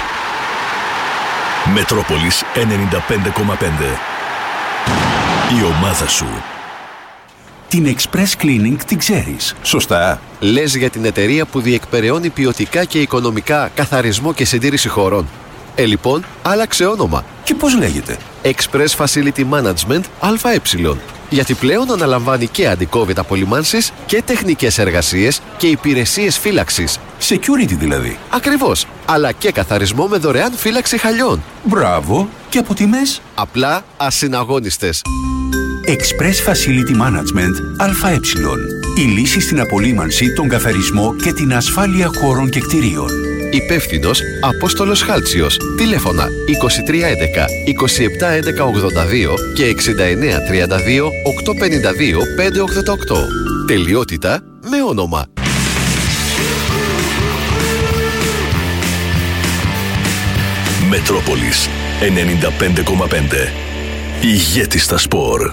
Μετρόπολης 95,5. Η ομάδα σου. Την Express Cleaning την ξέρεις, σωστά? Λες για την εταιρεία που διεκπεραιώνει ποιοτικά και οικονομικά καθαρισμό και συντήρηση χωρών. Λοιπόν, άλλαξε όνομα. Και πώς λέγεται? Express Facility Management ΑΕ. Γιατί πλέον αναλαμβάνει και αντικόβητα απολυμάνσεις και τεχνικές εργασίες και υπηρεσίες φύλαξης. Security δηλαδή. Ακριβώς. Αλλά και καθαρισμό με δωρεάν φύλαξη χαλιών. Μπράβο. Και από τιμές? Απλά ασυναγώνιστες. Express Facility Management ΑΕ. Η λύση στην απολύμανση, τον καθαρισμό και την ασφάλεια χώρων και κτηρίων. Υπεύθυνος Απόστολος Χάλτσιος. Τηλέφωνα 2311 2711 82 και 6932 852 588. Τελειότητα με όνομα. Μετρόπολης 95,5. Ηγέτης στα σπορ.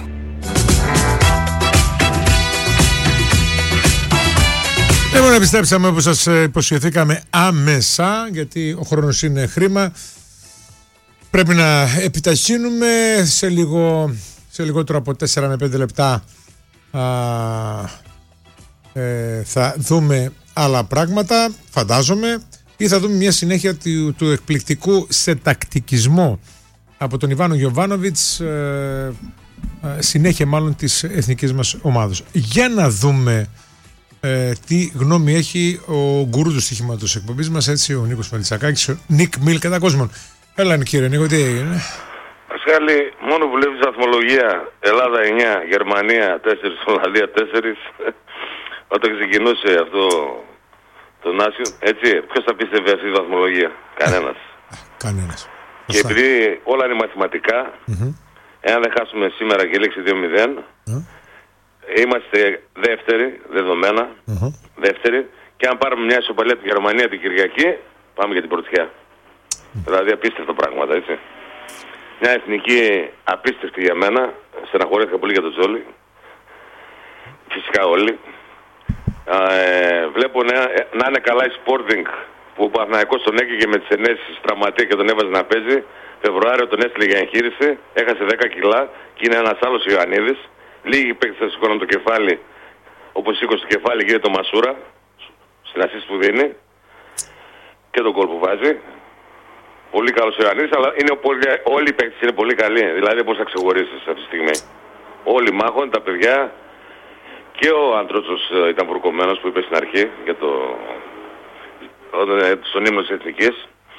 Λοιπόν, επιστρέψαμε όπως σας υποσχεθήκαμε άμεσα, γιατί ο χρόνος είναι χρήμα. Πρέπει να επιταχύνουμε σε λιγότερο από 4 με 5 λεπτά. Θα δούμε άλλα πράγματα, φαντάζομαι, ή θα δούμε μια συνέχεια του εκπληκτικού σε τακτικισμό από τον Ιβάνο Γιοβάνοβιτς, συνέχεια μάλλον της εθνικής μας ομάδας. Για να δούμε τι γνώμη έχει ο γκουρού του στοιχήματος εκπομπής μας, έτσι, ο Νίκος Μελισσακάκης, ο Νίκ Μιλ κατά κόσμον. Έλα κύριε Νίκο, τι έγινε? Πασχάλη, μόνο που βλέπεις βαθμολογία, Ελλάδα 9, Γερμανία 4, Ολλανδία 4, όταν ξεκινούσε αυτό το Νάσιο, έτσι, ποιος θα πίστευε αυτή τη βαθμολογία? Κανένας. Κανένας. Και επειδή όλα είναι μαθηματικά, εάν δεν χάσουμε σήμερα και λήξει 2-0, είμαστε δεύτεροι, δεδομένα, δεύτεροι, και αν πάρουμε μια ισοπαλία τη Γερμανία την Κυριακή, πάμε για την πρωτιά. Δηλαδή απίστευτα πράγματα, έτσι. Μια εθνική απίστευτη για μένα, στεναχωρέθηκα πολύ για τον Τζόλι, φυσικά όλοι. Βλέπω να είναι καλά η Sporting, που ο Παναθηναϊκός τον έκαιγε με τις ενέσεις τραυματία και τον έβαζε να παίζει. Φεβρουάριο τον έστειλε για εγχείρηση, έχασε 10 κιλά και είναι ένας άλλος Ιωαννίδης. Λίγοι παίκτες θα σηκώνουν το κεφάλι, όπως σήκωσε το κεφάλι γίνεται το Μασούρα, στην ασίστ που δίνει και τον γκολ που βάζει. Πολύ καλός ο Ιωαννίδης, αλλά είναι όλοι οι παίκτες είναι πολύ καλοί. Δηλαδή πώς θα ξεχωρίσεις αυτή τη στιγμή? Όλοι μάχονται, τα παιδιά, και ο Αντρότσος ήταν βουρκωμένος που είπε στην αρχή για στον ύμνο της Εθνικής.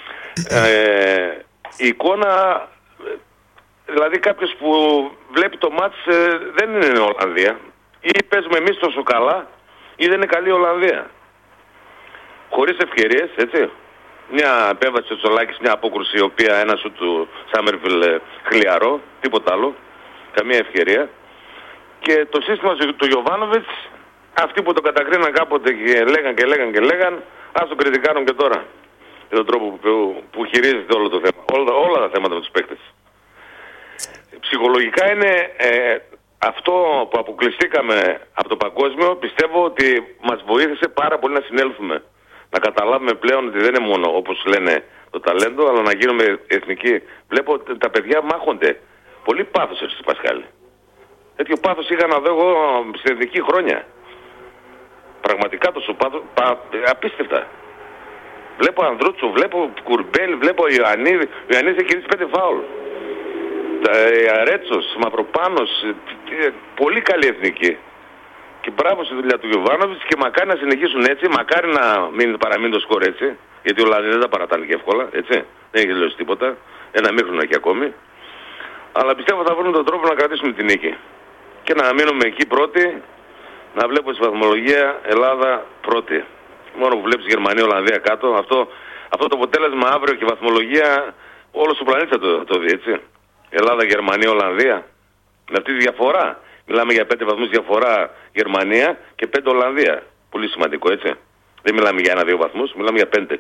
Η εικόνα, δηλαδή κάποιος που βλέπει το μάτς δεν είναι Ολλανδία, ή παίζουμε εμείς τόσο καλά ή δεν είναι καλή η Ολλανδία. Χωρίς ευκαιρίες, έτσι. Μια επέμβαση του Τσολάκης, μια απόκρουση η οποία ένα σου του Σάμερβιλ χλιαρό, τίποτα άλλο, καμία ευκαιρία. Και το σύστημα του Γιοβάνοβιτς, αυτοί που το κατακρίναν κάποτε και λέγαν, ας το κριτικάρουν και τώρα. Για τον τρόπο που χειρίζεται όλο το θέμα, όλα τα θέματα με τους παίκτες. Ψυχολογικά είναι αυτό που αποκλειστήκαμε από το παγκόσμιο, πιστεύω ότι μας βοήθησε πάρα πολύ να συνέλθουμε. Να καταλάβουμε πλέον ότι δεν είναι μόνο όπως λένε το ταλέντο, αλλά να γίνουμε εθνικοί. Βλέπω ότι τα παιδιά μάχονται. Πολύ πάθος έτσι Πασχάλη. Τέτοιο πάθος είχα να δω εγώ στην εθνική χρόνια. Πραγματικά τόσο πάθος, απίστευτα. Βλέπω Ανδρούτσο, βλέπω Κουρμπέλη, βλέπω Ιωαννίδη. Ο Ιωαννίδης έχει κερδίσει 5 φάουλ. Αρέτσος, Μαυροπάνος, πολύ καλή εθνική. Και μπράβο στη δουλειά του Γιοβάνοβιτς και μακάρι να συνεχίσουν έτσι, μακάρι να παραμείνει το σκορ έτσι. Γιατί ο Ολλανδοί δεν τα παρατάνε και εύκολα, έτσι. Δεν έχει τελειώσει τίποτα. Ένα μήχρονο έχει ακόμη. Αλλά πιστεύω θα βρουν τον τρόπο να κρατήσουμε την νίκη. Και να μείνουμε εκεί πρώτοι, να βλέπω στη βαθμολογία Ελλάδα πρώτη. Μόνο που βλέπεις Γερμανία, Ολλανδία κάτω, αυτό το αποτέλεσμα αύριο και η βαθμολογία όλος ο πλανήτης θα το δει, έτσι. Ελλάδα, Γερμανία, Ολλανδία. Με αυτή τη διαφορά. Μιλάμε για 5 βαθμούς διαφορά Γερμανία και 5 Ολλανδία. Πολύ σημαντικό, έτσι. Δεν μιλάμε για 1-2 βαθμούς, μιλάμε για 5.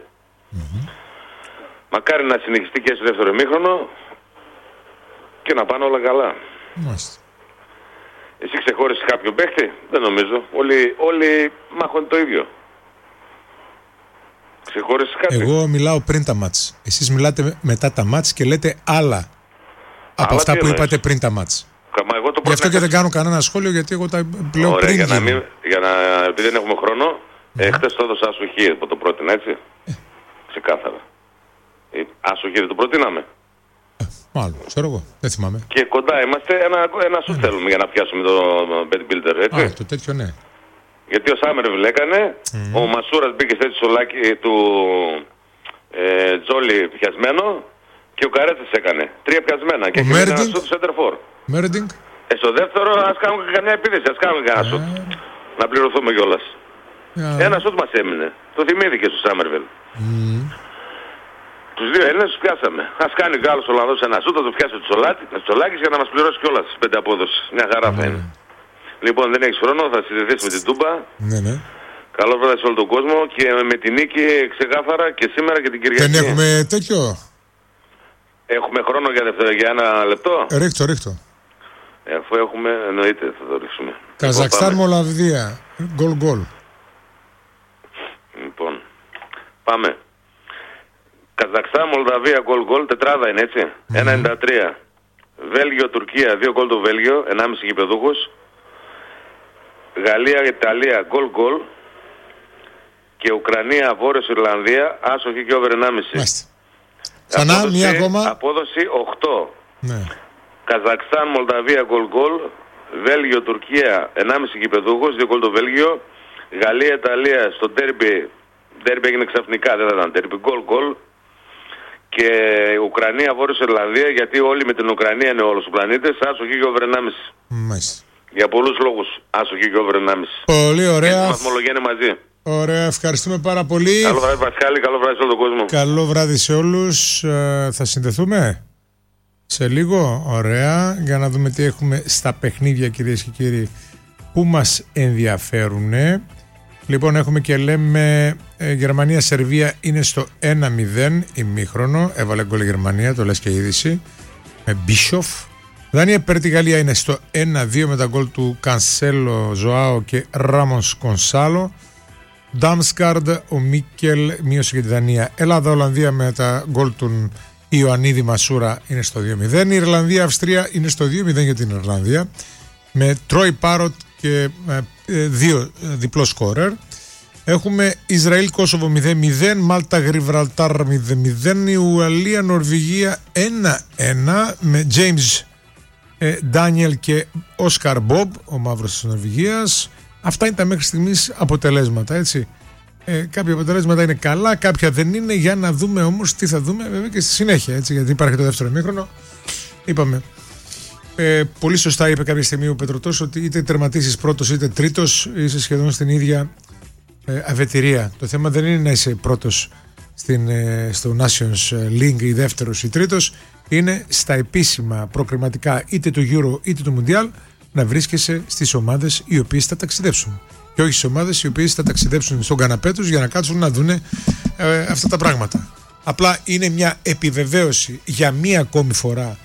Μακάρι να συνεχιστεί και στο δεύτερο ημίχρονο και να πάνε όλα καλά. Εσύ ξεχώρισες κάποιον παίχτη? Δεν νομίζω. Όλοι μάχονται το ίδιο. Ξεχώρισες κάτι? Εγώ μιλάω πριν τα μάτς. Εσείς μιλάτε μετά τα μάτς και λέτε άλλα από αυτά που είπατε πριν τα μάτς. Γι' αυτό και δεν κάνω κανένα σχόλιο, γιατί εγώ τα λέω πριν. Επειδή δεν έχουμε χρόνο, χτες το έδωσα άσοχη που το πρότεινα, έτσι. Ξεκάθαρα. Άσοχη δεν το προτείναμε. Μάλλον, ξέρω εγώ, δεν θυμάμαι. Και κοντά είμαστε, ένα σου θέλουμε για να πιάσουμε το Bet Builder, έτσι. Το τέτοιο, ναι. Γιατί ο Σάμερβιλ έκανε, ο Μασούρας μπήκε στη σολάκι του Τζόλι πιασμένο και ο Καρέτσες έκανε. 3 πιασμένα και έχει ένα σούτ σέντερφορ. Μέρντινγκ. Στο δεύτερο ας κάνουμε καμιά επίθεση, ας κάνουμε κανένα σούτ. Να πληρωθούμε κιόλας. Ένα σούτ μας έμεινε. Το θυμήθηκε στο Σάμερβιλ. Τους 2 Έλληνες τους πιάσαμε. Ας κάνει ο άλλος Ολλανδός ένα σούτ, θα το πιάσει ο Τσολάκης για να μας πληρώσει κιόλας 5 απόδοσεις. Μια χαρά θα είναι. Λοιπόν, δεν έχεις χρόνο, θα συνδεθείς με την Τούμπα. Ναι. Καλό βράδυ σε όλο τον κόσμο και με την νίκη ξεκάθαρα και σήμερα και την Κυριακή. Δεν έχουμε τέτοιο. Έχουμε χρόνο για ένα λεπτό. Ρίχτω. Αφού έχουμε, εννοείται θα το ρίξουμε. Καζακστάν, Μολδαβία. Γκολ. Λοιπόν, πάμε. Καζακστάν, Μολδαβία, γκολ, τετράδα είναι έτσι. 1,93. Βέλγιο, Τουρκία, 2 γκολ το Βέλγιο, 1,5 γηπεδούχος. Γαλλία, Ιταλία, γκολ. Και Ουκρανία, Βόρειος Ιρλανδία, άσοχη και over 1,5. Ξανά, μία ακόμα. Απόδοση 8. Ναι. Καζακστάν, Μολδαβία, γκολ. Βέλγιο, Τουρκία, 1,5 γηπεδούχος, 2 γκολ το Βέλγιο. Γαλλία, Ιταλία, στο ντέρμπι έγινε ξαφνικά, δεν θα ήταν ντέρμπι, γκολ. Και Ουκρανία, Βόρειος Ιρλανδία, γιατί όλοι με την Ουκρανία είναι όλος ο πλανήτης, άσοχη και over 1,5. Μάλιστα. Για πολλούς λόγους, άσοχη και over 1,5. Πολύ ωραία. Και η βαθμολογία είναι μαζί. Ωραία, ευχαριστούμε πάρα πολύ. Καλό βράδυ Πασχάλη, καλό βράδυ σε όλο τον κόσμο. Καλό βράδυ σε όλους. Θα συνδεθούμε σε λίγο, ωραία, για να δούμε τι έχουμε στα παιχνίδια, κυρίες και κύριοι, που μας ενδιαφέρουν. Λοιπόν, έχουμε και λέμε Γερμανία-Σερβία είναι στο 1-0 ημίχρονο. Έβαλε γκολ η Γερμανία, το λες και η είδηση, με Μπίσοφ. Δανία-Πορτογαλία είναι στο 1-2 με τα γκολ του Κανσέλο Ζωάο και Ράμος Κονσάλο. Ντάμσκαρντ, ο Μίκελ μείωσε για τη Δανία. Ελλάδα-Ολλανδία με τα γκολ του Ιωαννίδη Μασούρα είναι στο 2-0. Η Ιρλανδία-Αυστρία είναι στο 2-0 για την Ιρλανδία με Τρόι Πάροτ και 2 διπλό σκόρερ. Έχουμε Ισραήλ-Κόσοβο 0-0, Μάλτα-Γιβραλτάρ 0-0, η Ουαλία-Νορβηγία 1-1 με James Ντάνιελ και Όσκαρ Μπομπ, ο μαύρος της Νορβηγίας. Αυτά είναι τα μέχρι στιγμής αποτελέσματα, έτσι. Κάποια αποτελέσματα είναι καλά, κάποια δεν είναι. Για να δούμε όμως τι θα δούμε βέβαια και στη συνέχεια, έτσι, γιατί υπάρχει το δεύτερο ημίχρονο. Είπαμε. Πολύ σωστά είπε κάποια στιγμή ο Πετρωτός ότι είτε τερματίσεις πρώτος είτε τρίτος είσαι σχεδόν στην ίδια αβετηρία. Το θέμα δεν είναι να είσαι πρώτος στο Nations League ή δεύτερος ή τρίτος, είναι στα επίσημα προκριματικά είτε του Euro είτε του Mundial να βρίσκεσαι στις ομάδες οι οποίες θα ταξιδέψουν και όχι στις ομάδες οι οποίες θα ταξιδέψουν στον καναπέ τους για να κάτσουν να δούνε αυτά τα πράγματα. Απλά είναι μια επιβεβαίωση για μία ακόμη φορά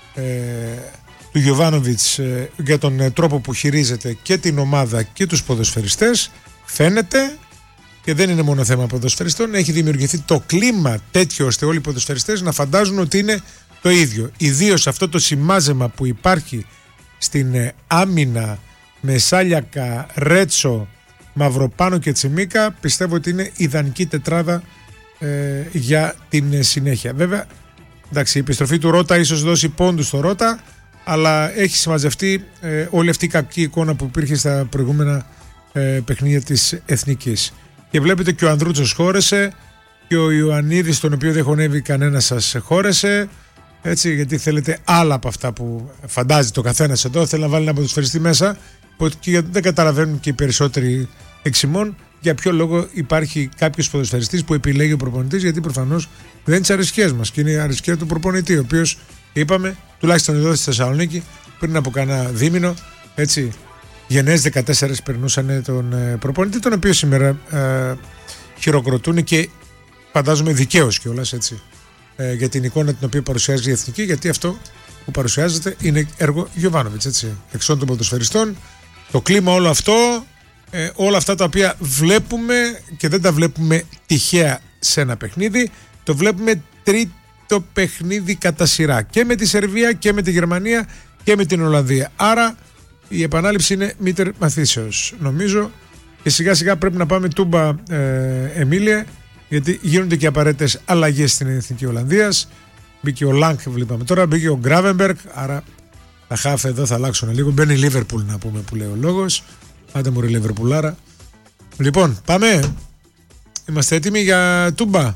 του Γιοβάνοβιτς για τον τρόπο που χειρίζεται και την ομάδα και τους ποδοσφαιριστές. Φαίνεται, και δεν είναι μόνο θέμα ποδοσφαιριστών, έχει δημιουργηθεί το κλίμα τέτοιο ώστε όλοι οι ποδοσφαιριστές να φαντάζουν ότι είναι το ίδιο. Ιδίως αυτό το σημάζεμα που υπάρχει στην άμυνα με Σάλιακα, Ρέτσο, Μαυροπάνο και Τσιμίκα, πιστεύω ότι είναι ιδανική τετράδα για την συνέχεια. Βέβαια, εντάξει, η επιστροφή του Ρώτα ίσως δώσει πόντους στο Ρώτα, αλλά έχει συμμαζευτεί όλη αυτή η κακή εικόνα που υπήρχε στα προηγούμενα παιχνίδια της Εθνικής. Και βλέπετε και ο Ανδρούτσος χώρεσε και ο Ιωαννίδης, τον οποίο δεν χωνεύει κανένας σας, χώρεσε, έτσι, γιατί θέλετε άλλα από αυτά που φαντάζει το καθένας εδώ. Θέλει να βάλει ένα ποδοσφαιριστή μέσα και δεν καταλαβαίνουν και οι περισσότεροι εξημών για ποιο λόγο υπάρχει κάποιος ποδοσφαιριστής που επιλέγει ο προπονητής, γιατί προφανώς δεν είναι τις αρισκές μας και είναι η αρισκία του προπονητή, ο οποίος, είπαμε, τουλάχιστον εδώ στη Θεσσαλονίκη πριν από κανένα δίμηνο, έτσι, γενναίες 14 περνούσαν τον προπονητή, τον οποίο σήμερα χειροκροτούν και φαντάζομαι δικαίως κιόλας, έτσι, για την εικόνα την οποία παρουσιάζει η Εθνική, γιατί αυτό που παρουσιάζεται είναι έργο Γιοβάνοβιτς, έτσι, εξών των ποδοσφαιριστών. Το κλίμα όλο αυτό, όλα αυτά τα οποία βλέπουμε και δεν τα βλέπουμε τυχαία σε ένα παιχνίδι, το βλέπουμε τρίτο παιχνίδι κατά σειρά και με τη Σερβία και με τη Γερμανία και με την Ολλανδία. Άρα η επανάληψη είναι μήτερ μαθήσεως, νομίζω, και σιγά σιγά πρέπει να πάμε Τούμπα, Εμίλια, γιατί γίνονται και απαραίτητες αλλαγές στην Εθνική Ολλανδίας. Μπήκε ο Λάνκ, βλέπαμε τώρα, μπήκε ο Γκράβενμπεργκ. Άρα τα χάφ εδώ θα αλλάξουν λίγο. Μπαίνει η Λίβερπουλ, να πούμε, που λέει ο λόγος. Άντε μου, ρε Λίβερπουλάρα. Λοιπόν, πάμε. Είμαστε έτοιμοι για τούμπα.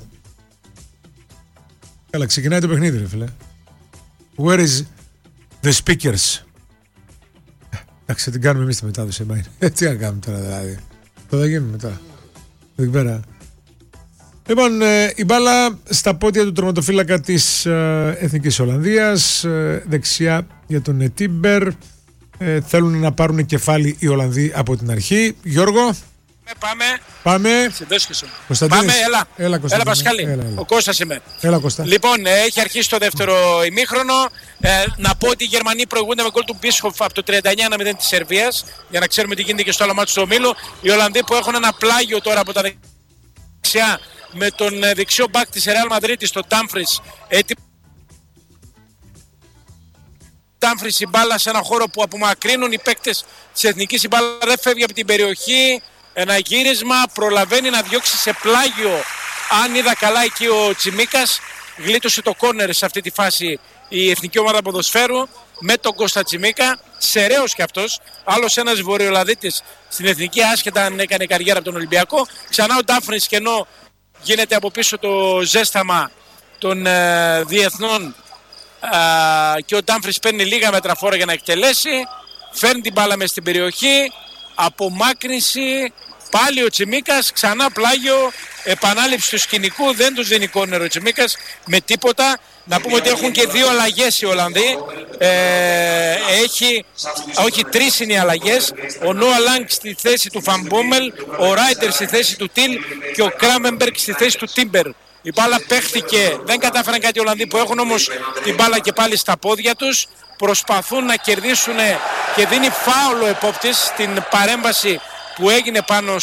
Καλά, ξεκινάει το παιχνίδι, ρε φίλε. Where is the speakers? Εντάξει, την κάνουμε εμείς τη μετάδοση. Τι να κάνουμε τώρα, δηλαδή. Το θα γίνουμε τώρα. Δεν πέρα. Λοιπόν, η μπάλα στα πόδια του τερματοφύλακα της Εθνικής Ολλανδίας. Δεξιά για τον Τίμπερ. Θέλουν να πάρουν κεφάλι οι Ολλανδοί από την αρχή. Γιώργο. Πάμε. Πάμε, έλα Πασχάλη. Ο Κώστας είμαι. Έλα, Κώστα. Λοιπόν, έχει αρχίσει το δεύτερο ημίχρονο. Να πω ότι οι Γερμανοί προηγούνται με γκολ του Μπίσχοφ από το 39-0 της Σερβίας. Για να ξέρουμε τι γίνεται και στο άλλο μάτι του ομίλου. Οι Ολλανδοί που έχουν ένα πλάγιο τώρα από τα δεξιά με τον δεξιό μπακ της Ρεάλ Μαδρίτης, τον Ντάμφρις. Ντάμφρις η μπάλα σε ένα χώρο που απομακρύνουν οι παίκτες της Εθνικής. Η μπάλα δεν φεύγει από την περιοχή. Ένα γύρισμα, προλαβαίνει να διώξει σε πλάγιο. Αν είδα καλά εκεί ο Τσιμίκας, γλίτωσε το κόρνερ σε αυτή τη φάση η Εθνική Ομάδα Ποδοσφαίρου με τον Κώστα Τσιμίκα. Σεραίος κι αυτός, άλλος ένας Βορειοελλαδίτης στην Εθνική, άσχετα αν έκανε καριέρα από τον Ολυμπιακό. Ξανά ο Ντάφρινς και ενώ γίνεται από πίσω το ζέσταμα των διεθνών και ο Ντάφρινς παίρνει λίγα μέτρα φόρα για να εκτελέσει, φέρνει την μπάλα μες στην περιοχή, απομάκρυνση, πάλι ο Τσιμίκας, ξανά πλάγιο, επανάληψη του σκηνικού, δεν τους δίνει κόρνερ ο Τσιμίκας με τίποτα. Να πούμε ότι έχουν και δύο αλλαγές οι Ολλανδοί. Όχι, τρεις είναι οι αλλαγές. Ο Νόα Λάνγκ στη θέση του Φαν Μπόμελ, ο Ράιντερ στη θέση του Τιλ και ο Κράμενμπεργκ στη θέση του Τίμπερ. Η μπάλα παίχτηκε, δεν κατάφεραν κάτι οι Ολλανδοί που έχουν όμως την μπάλα και πάλι στα πόδια τους. Προσπαθούν να κερδίσουν και δίνει φάουλ ο επόπτης στην παρέμβαση που έγινε πάνω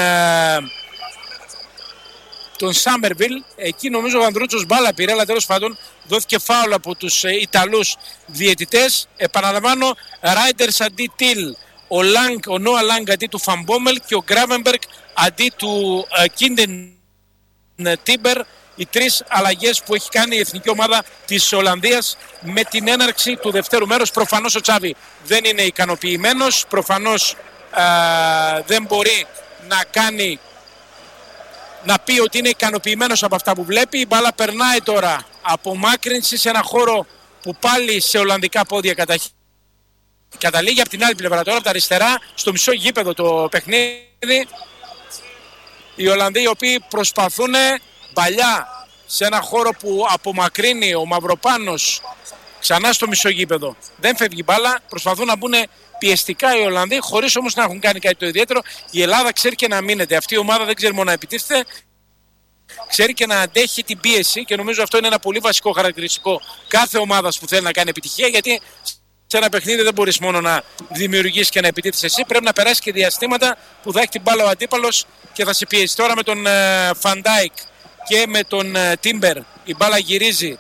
τον Σάμερβιλ. Εκεί νομίζω ο Ανδρούτσος μπάλα πήρε, αλλά τέλος πάντων δόθηκε φάουλ από τους Ιταλούς διαιτητές. Επαναλαμβάνω, Ράιντερς αντί Τιλ, ο Νόα Λάνγκ αντί του Φαν Μπόμελ και ο Γκράβενμπεργκ αντί του Κίντεν Τίμπερ. Οι τρεις αλλαγές που έχει κάνει η Εθνική Ομάδα της Ολλανδίας με την έναρξη του δευτέρου μέρους. Προφανώς ο Τσάβη δεν είναι ικανοποιημένος, προφανώς δεν μπορεί να πει ότι είναι ικανοποιημένος από αυτά που βλέπει. Η μπάλα περνάει τώρα από μάκρυνση σε ένα χώρο που πάλι σε Ολλανδικά πόδια καταλήγει. Από την άλλη πλευρά τώρα, από τα αριστερά, στο μισό γήπεδο το παιχνίδι. Οι Ολλανδοί οι οποίοι προσπαθούν παλιά σε ένα χώρο που απομακρύνει ο Μαυροπάνος, ξανά στο μισογείπεδο. Δεν φεύγει μπάλα, προσπαθούν να μπουν πιεστικά οι Ολλανδοί, χωρίς όμως να έχουν κάνει κάτι το ιδιαίτερο. Η Ελλάδα ξέρει και να μείνεται. Αυτή η ομάδα δεν ξέρει μόνο να επιτίθεται, ξέρει και να αντέχει την πίεση και νομίζω αυτό είναι ένα πολύ βασικό χαρακτηριστικό κάθε ομάδας που θέλει να κάνει επιτυχία, γιατί σε ένα παιχνίδι δεν μπορείς μόνο να δημιουργήσεις και να επιτίθεσαι εσύ, πρέπει να περάσει και διαστήματα που θα έχει την μπάλα ο αντίπαλος και θα σε πιέσει. Τώρα με τον Φαντάικ και με τον Τίμπερ η μπάλα γυρίζει,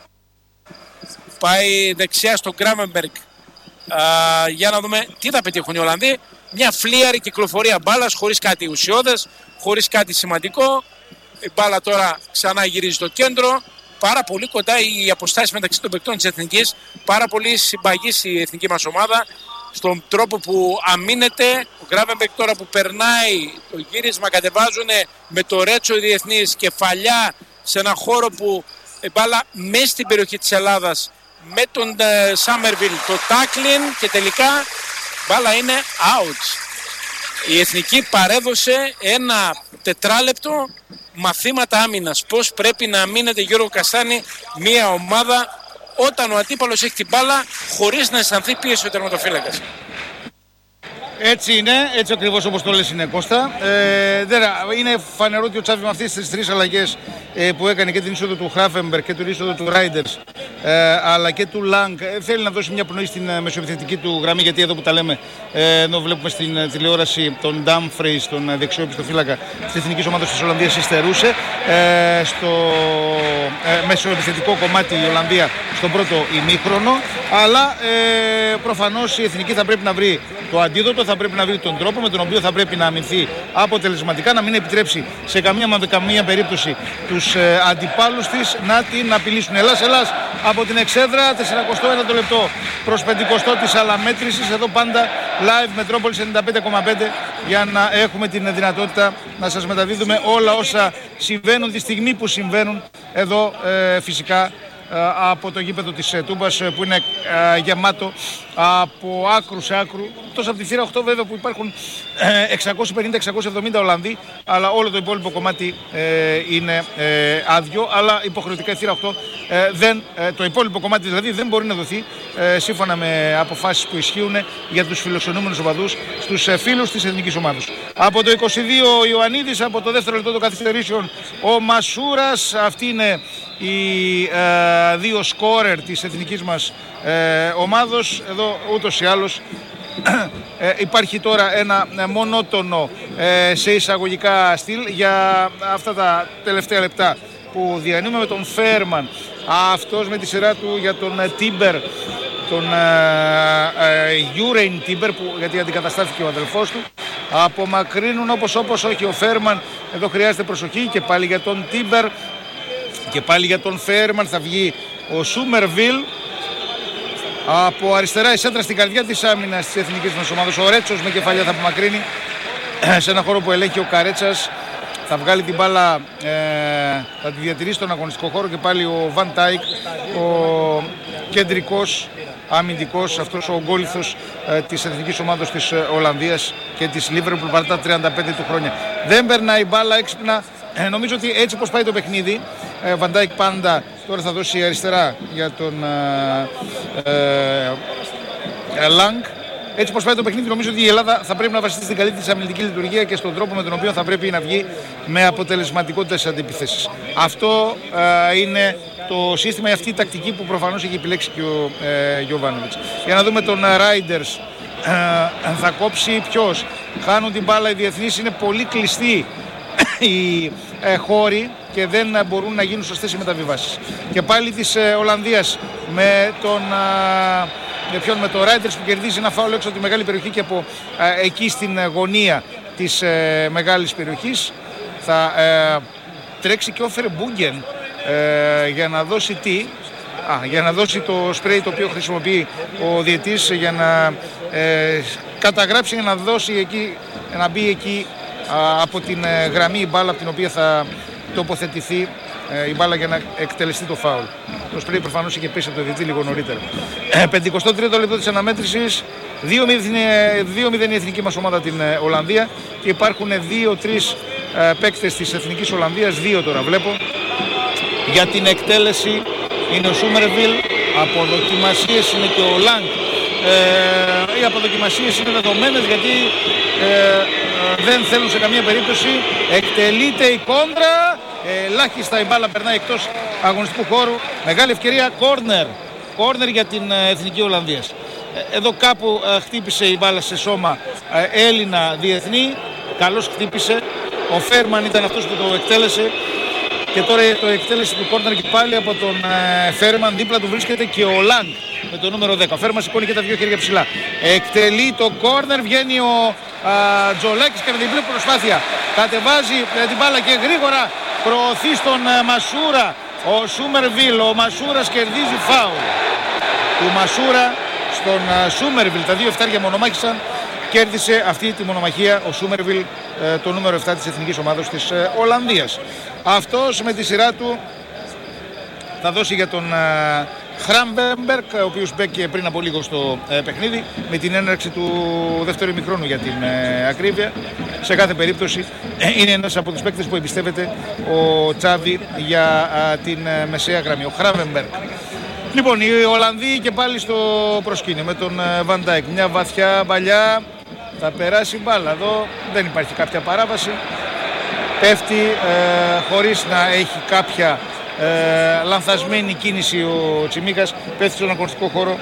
πάει δεξιά στον Γκράμενμπεργκ. Για να δούμε τι θα πετύχουν οι Ολλανδοί. Μια φλίαρη κυκλοφορία μπάλας χωρίς κάτι ουσιώδες, χωρίς κάτι σημαντικό. Η μπάλα τώρα ξανά γυρίζει στο κέντρο. Πάρα πολύ κοντά οι αποστάσεις μεταξύ των παικτών της Εθνικής. Πάρα πολύ συμπαγής η εθνική μας ομάδα στον τρόπο που αμήνεται. Ο Γκράβενμπεργκ τώρα που περνάει το γύρισμα, κατεβάζουν με το Ρέτσο οι διεθνείς, κεφαλιά σε ένα χώρο που η μπάλα μέσα στην περιοχή της Ελλάδας με τον Σάμερβιλ, το τάκλιν και τελικά μπάλα είναι out. Η Εθνική παρέδωσε ένα τετράλεπτο μαθήματα άμυνας. Πώς πρέπει να αμήνεται, Γιώργο Καστάνη, μια ομάδα όταν ο αντίπαλος έχει την μπάλα χωρίς να αισθανθεί πίεση ο τερματοφύλακας. Έτσι είναι, έτσι ακριβώς όπως το λες είναι, Κώστα. Είναι φανερό ότι ο Τσάβη με αυτές τις τρεις αλλαγές που έκανε και την είσοδο του Χράφενμπεργκ και την είσοδο του Ράιντερς αλλά και του Λάνγκ θέλει να δώσει μια πνοή στην μεσοεπιθετική του γραμμή, γιατί εδώ που τα λέμε, ενώ βλέπουμε στην τηλεόραση τον Ντάμφρις, τον δεξιό πιστοφύλακα της Εθνικής Ομάδας της Ολλανδίας, υστερούσε στο μεσοεπιθετικό κομμάτι η Ολλανδία στον πρώτο ημίχρονο, Αλλά προφανώς η Εθνική θα πρέπει να βρει το αντίδοτο, θα πρέπει να βρει τον τρόπο με τον οποίο θα πρέπει να αμυνθεί αποτελεσματικά, να μην επιτρέψει σε καμία περίπτωση τους αντιπάλους της να την απειλήσουν. Ελλάς από την εξέδρα, 41ο λεπτό προς 50ο της αναμέτρησης. Εδώ πάντα live Μετρόπολης 95,5 για να έχουμε την δυνατότητα να σας μεταδίδουμε όλα όσα συμβαίνουν τη στιγμή που συμβαίνουν εδώ φυσικά από το γήπεδο της Τούμπας που είναι γεμάτο από άκρου σε άκρου, τόσο από τη θύρα 8 βέβαια που υπάρχουν 650-670 Ολλανδοί, αλλά όλο το υπόλοιπο κομμάτι είναι άδειο, αλλά υποχρεωτικά η θύρα 8 το υπόλοιπο κομμάτι δηλαδή δεν μπορεί να δοθεί σύμφωνα με αποφάσεις που ισχύουν για τους φιλοξενούμενους οπαδούς στους φίλους της εθνικής ομάδας. Από το 22 ο Ιωαννίδης, από το δεύτερο λεπτό των καθυστερήσεων ο Μασούρας. Αυτή είναι οι δύο σκόρερ της εθνικής μας ομάδος. Εδώ ούτως ή άλλως υπάρχει τώρα ένα μονότονο σε εισαγωγικά στυλ για αυτά τα τελευταία λεπτά που διανύουμε με τον Φέρμαν, αυτός με τη σειρά του για τον Τίμπερ, τον Γιούρεϊν Τίμπερ, γιατί αντικαταστάθηκε ο αδελφός του. Απομακρύνουν όπως όχι ο Φέρμαν, εδώ χρειάζεται προσοχή και πάλι για τον Τίμπερ και πάλι για τον Φέρμαν. Θα βγει ο Σούμερβιλ. Από αριστερά η σέντρα στην καρδιά της άμυνας της εθνικής μας ομάδας. Ο Ρέτσος με κεφαλιά θα απομακρύνει σε ένα χώρο που ελέγχει ο Καρέτσας. Θα βγάλει την μπάλα, θα τη διατηρήσει στον αγωνιστικό χώρο και πάλι ο Βαν Τάικ, ο κεντρικός αμυντικός, αυτός ο γκόλιθος της εθνικής ομάδας της Ολλανδίας και της Λίβερπουλ παρά τα 35 του χρόνια. Δεν περνάει η μπάλα έξυπνα. Νομίζω ότι έτσι όπως πάει το παιχνίδι, Βαν Τάικ πάντα τώρα θα δώσει αριστερά για τον Λάγκ. Έτσι όπως πάει το παιχνίδι, νομίζω ότι η Ελλάδα θα πρέπει να βασιστεί στην καλή της αμυντική λειτουργία και στον τρόπο με τον οποίο θα πρέπει να βγει με αποτελεσματικότητα σε αντιπιθέσεις. Αυτό είναι το σύστημα, αυτή η τακτική που προφανώς έχει επιλέξει και ο Γιοβάνοβιτς. Για να δούμε τον Ράιντερς. Θα κόψει ποιος? Χάνουν την μπάλα οι διεθνείς, είναι πολύ κλειστοί οι χώροι και δεν μπορούν να γίνουν σωστές οι μεταβιβάσεις. Και πάλι της Ολλανδίας με τον με το Ράιντερς που κερδίζει ένα φάουλ έξω από τη μεγάλη περιοχή και από εκεί στην γωνία της μεγάλης περιοχής θα τρέξει και ο Φερμπούγκεν για να δώσει τι? Για να δώσει το σπρέι το οποίο χρησιμοποιεί ο διαιτής για να καταγράψει, για να δώσει εκεί, να μπει εκεί από την γραμμή η μπάλα από την οποία θα τοποθετηθεί η μπάλα για να εκτελεστεί το φάουλ. Το σπρέι προφανώς είχε πέσει από το διαιτητή λίγο νωρίτερα. 53ο λεπτό της αναμέτρησης, 2-0 η εθνική μας ομάδα την Ολλανδία και υπάρχουν 2-3 παίκτες της εθνικής Ολλανδίας, 2 τώρα βλέπω. Για την εκτέλεση είναι ο Σούμερβιλ, από δοκιμασίες είναι και ο Λάγκ. Οι αποδοκιμασίες είναι δεδομένες γιατί δεν θέλουν σε καμία περίπτωση. Εκτελείται η κόντρα, ελάχιστα η μπάλα περνάει εκτός αγωνιστικού χώρου. Μεγάλη ευκαιρία, κόρνερ για την εθνική Ολλανδίας. Εδώ κάπου χτύπησε η μπάλα σε σώμα Έλληνα διεθνή, καλώς χτύπησε. Ο Φέρμαν ήταν αυτός που το εκτέλεσε. Και τώρα το εκτέλεση του κόρνερ και πάλι από τον Φέρμαν, δίπλα του βρίσκεται και ο Λάγκ με το νούμερο 10. Ο Φέρμαν σηκώνει και τα δύο χέρια ψηλά. Εκτελεί το κόρνερ, βγαίνει ο Τζολάκης και με διπλή προσπάθεια κατεβάζει την μπάλα και γρήγορα προωθεί στον Μασούρα. Ο Σούμερβιλ, ο Μασούρας κερδίζει φάουλ του Μασούρα στον Σούμερβιλ. Τα δύο εφτάρια μονομάχησαν. Κέρδισε αυτή τη μονομαχία ο Σούμερβιλ, το νούμερο 7 της εθνικής ομάδας της Ολλανδίας. Αυτός με τη σειρά του θα δώσει για τον Χράμβεμπερκ, ο οποίος μπήκε πριν από λίγο στο παιχνίδι με την έναρξη του δεύτερου ημιχρόνου για την ακρίβεια. Σε κάθε περίπτωση είναι ένας από τους παίκτες που εμπιστεύεται ο Τσάβη για την μεσαία γραμμή, ο Χράμβεμπερκ. Λοιπόν, οι Ολλανδοί και πάλι στο προσκήνιο με τον Βαν Ντάικ. Μια βαθιά μπαλιά, θα περάσει μπάλα. Εδώ δεν υπάρχει κάποια παράβαση. Πέφτει χωρίς να έχει κάποια λανθασμένη κίνηση ο Τσιμίκας. Πέφτει στον αγωνιστικό χώρο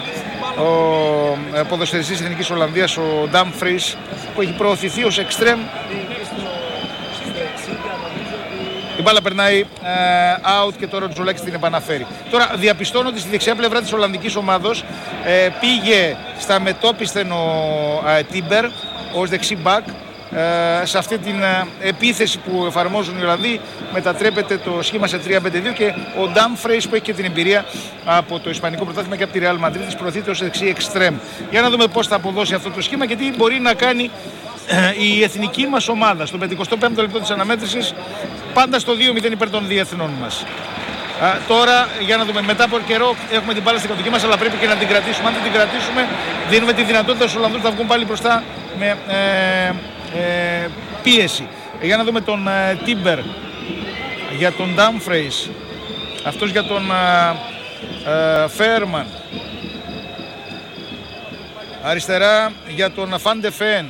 ο ποδοσφαιριστής της Εθνικής Ολλανδίας, ο Ντάμφρις, που έχει προωθηθεί ως εξτρέμ. Η μπάλα περνάει out και τώρα ο Τζουλάκης την επαναφέρει. Τώρα διαπιστώνω ότι στη δεξιά πλευρά της Ολλανδικής ομάδος πήγε στα μετώπισθεν ο Τίμπερ ως δεξί μπακ. Σε αυτή την επίθεση που εφαρμόζουν οι Ολλανδοί μετατρέπεται το σχήμα σε 3-5-2 και ο Ντάμφρεϊς που έχει και την εμπειρία από το Ισπανικό πρωτάθλημα και από τη Ρεάλ Μαδρίτης προωθείται ως δεξί εξτρέμ. Για να δούμε πώς θα αποδώσει αυτό το σχήμα και τι μπορεί να κάνει η εθνική μας ομάδα στο 55ο λεπτό της αναμέτρησης, πάντα στο 2-0 υπέρ των διεθνών μας. Τώρα για να δούμε, μετά από καιρό έχουμε την μπάλα στην κατοχή μας, αλλά πρέπει και να την κρατήσουμε. Αν δεν την κρατήσουμε, δίνουμε τη δυνατότητα στους Ολλανδούς να βγουν πάλι μπροστά με πίεση. Για να δούμε τον Τίμπερ για τον Ντάμφρεϊς, αυτός για τον Φέρμαν, αριστερά για τον Φαντεφέν,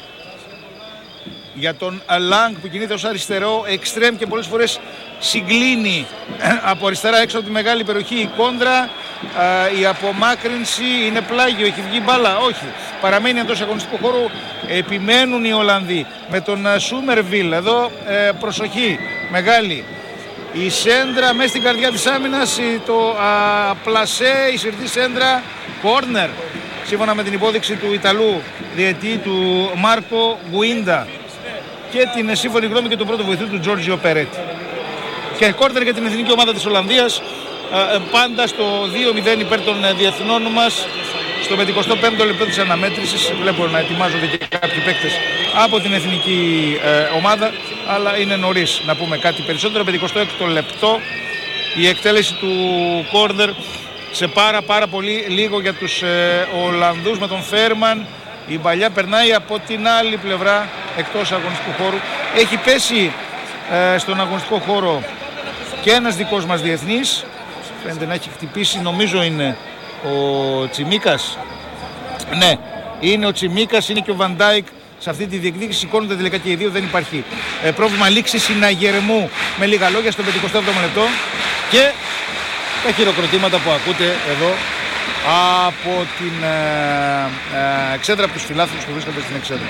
για τον Λάγκ που κινείται ως αριστερό εξτρέμ και πολλές φορές συγκλίνει από αριστερά έξω από τη μεγάλη περιοχή. Η κόντρα, η απομάκρυνση, είναι πλάγιο, έχει βγει μπάλα, όχι, παραμένει εντός αγωνιστικού χώρου. Επιμένουν οι Ολλανδοί με τον Σούμερβιλ, εδώ προσοχή μεγάλη, η σέντρα μέσα στην καρδιά της άμυνας, το πλασέ, η συρτή σέντρα, κόρνερ σύμφωνα με την υπόδειξη του Ιταλού διαιτή του Μάρκο Γκουίντα και την σύμφωνη γνώμη και του πρώτου βοηθού του Τζόρτζιο Περέτη. Και κόρνερ για την εθνική ομάδα της Ολλανδίας, πάντα στο 2-0 υπέρ των διεθνών μας, στο 55ο λεπτό της αναμέτρησης. Βλέπω να ετοιμάζονται και κάποιοι παίκτες από την εθνική ομάδα, αλλά είναι νωρίς να πούμε κάτι περισσότερο. 56ο λεπτό η εκτέλεση του κόρνερ σε πάρα πολύ λίγο για τους Ολλανδούς με τον Φέρμαν. Η παλιά περνάει από την άλλη πλευρά εκτός αγωνιστικού χώρου. Έχει πέσει στον αγωνιστικό χώρο και ένας δικός μας διεθνής. Φαίνεται να έχει χτυπήσει, νομίζω είναι ο Τσιμίκας. Ναι, είναι ο Τσιμίκας, είναι και ο Βαντάικ. Σε αυτή τη διεκδίκηση σηκώνονται τελικά και οι δύο, δεν υπάρχει πρόβλημα λήξης συναγερμού. Με λίγα λόγια στο 57ο λεπτό και τα χειροκροτήματα που ακούτε εδώ από την εξέδρα, από τους φιλάθλους που βρίσκονται στην εξέδρα.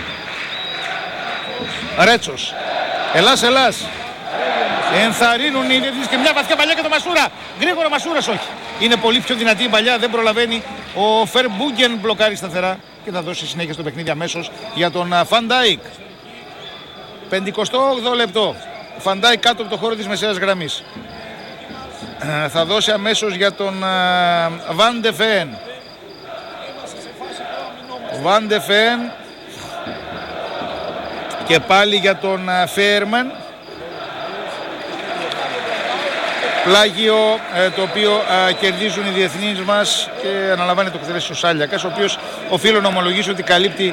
Ρέτσος, Ελλάς. Ενθαρρύνουν οι διεθνείς και μια βαθιά παλιά και το Μασούρα. Γρήγορα Μασούρας, όχι. Είναι πολύ πιο δυνατή η παλιά, δεν προλαβαίνει. Ο Φερμπούγκεν μπλοκάρει σταθερά και θα δώσει συνέχεια στο παιχνίδι αμέσως για τον Φαντάικ. 58ο λεπτό. Φαντάικ κάτω από το χώρο της μεσαίας γραμμής. Θα δώσει αμέσως για τον Βαντεφέν. Βαντεφέν και πάλι για τον Φέρμαν. Πλάγιο το οποίο κερδίζουν οι διεθνείς μας και αναλαμβάνει το εκτελέσει ο Σάλιακας, ο οποίος οφείλω να ομολογήσω ότι καλύπτει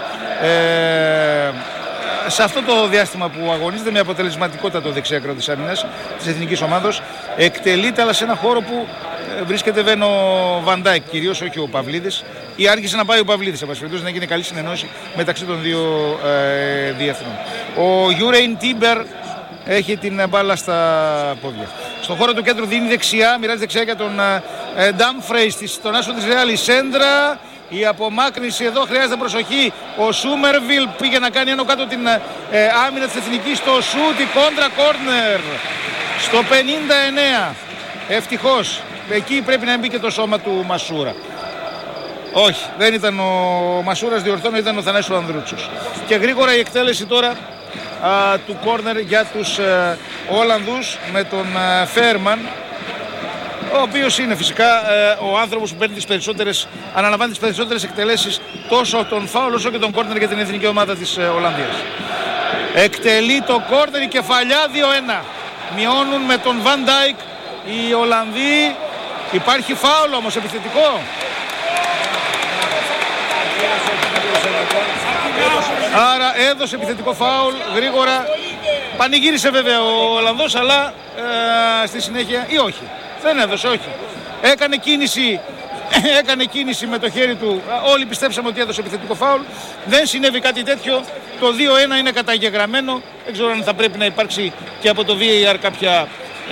σε αυτό το διάστημα που αγωνίζεται με αποτελεσματικότητα το δεξιάκρο της άμυνας της εθνικής ομάδος. Εκτελείται, αλλά σε ένα χώρο που βρίσκεται βεν ο Βαντάικ, κυρίως, όχι ο Παυλίδης, ή άργησε να πάει ο Παυλίδης, να γίνει καλή συνεννόηση μεταξύ των δύο διεθνών. Ο Γιουρέιν Τίμπερ έχει την μπάλα στα πόδια. Στον χώρο του κέντρου δίνει δεξιά, μοιράζει δεξιά για τον Ντάμφρεϊς, τον άσο της Ρεάλ, η σέντρα. Η απομάκρυνση εδώ χρειάζεται προσοχή. Ο Σούμερβιλ πήγε να κάνει άνω κάτω την άμυνα της εθνικής. Στο σούτ, η κόντρα, κόρνερ. Στο 59. Ευτυχώς. Εκεί πρέπει να μπει και το σώμα του Μασούρα. Όχι, δεν ήταν ο Μασούρας, διορθώνω, ήταν ο Θανάσης Ανδρούτσος. Και γρήγορα η εκτέλεση τώρα του κόρνερ για τους Ολλανδούς με τον Φέρμαν, ο οποίος είναι φυσικά ο άνθρωπος που παίρνει τις περισσότερες, αναλαμβάνει τις περισσότερες εκτελέσεις τόσο τον φάουλ όσο και τον κόρνερ για την εθνική ομάδα της Ολλανδίας. Εκτελεί το κόρνερ, η κεφαλιά 2-1. Μειώνουν με τον Βαντάικ οι Ολλανδοί. Υπάρχει φάουλ όμως επιθετικό. Άρα έδωσε επιθετικό φάουλ γρήγορα. Πανηγύρισε βέβαια ο Ολλανδός, αλλά στη συνέχεια ή όχι. Δεν έδωσε, όχι. Έκανε κίνηση με το χέρι του. Όλοι πιστέψαμε ότι έδωσε επιθετικό φάουλ. Δεν συνέβη κάτι τέτοιο. Το 2-1 είναι καταγεγραμμένο. Δεν ξέρω αν θα πρέπει να υπάρξει και από το VAR κάποια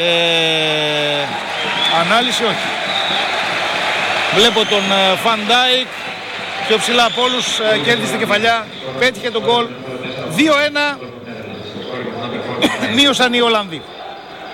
ανάλυση. Όχι. Βλέπω τον Φαντάικ πιο ψηλά από όλους, κέρδισε την κεφαλιά, πέτυχε τον γκολ. 2-1. Μείωσαν οι Ολλανδοί.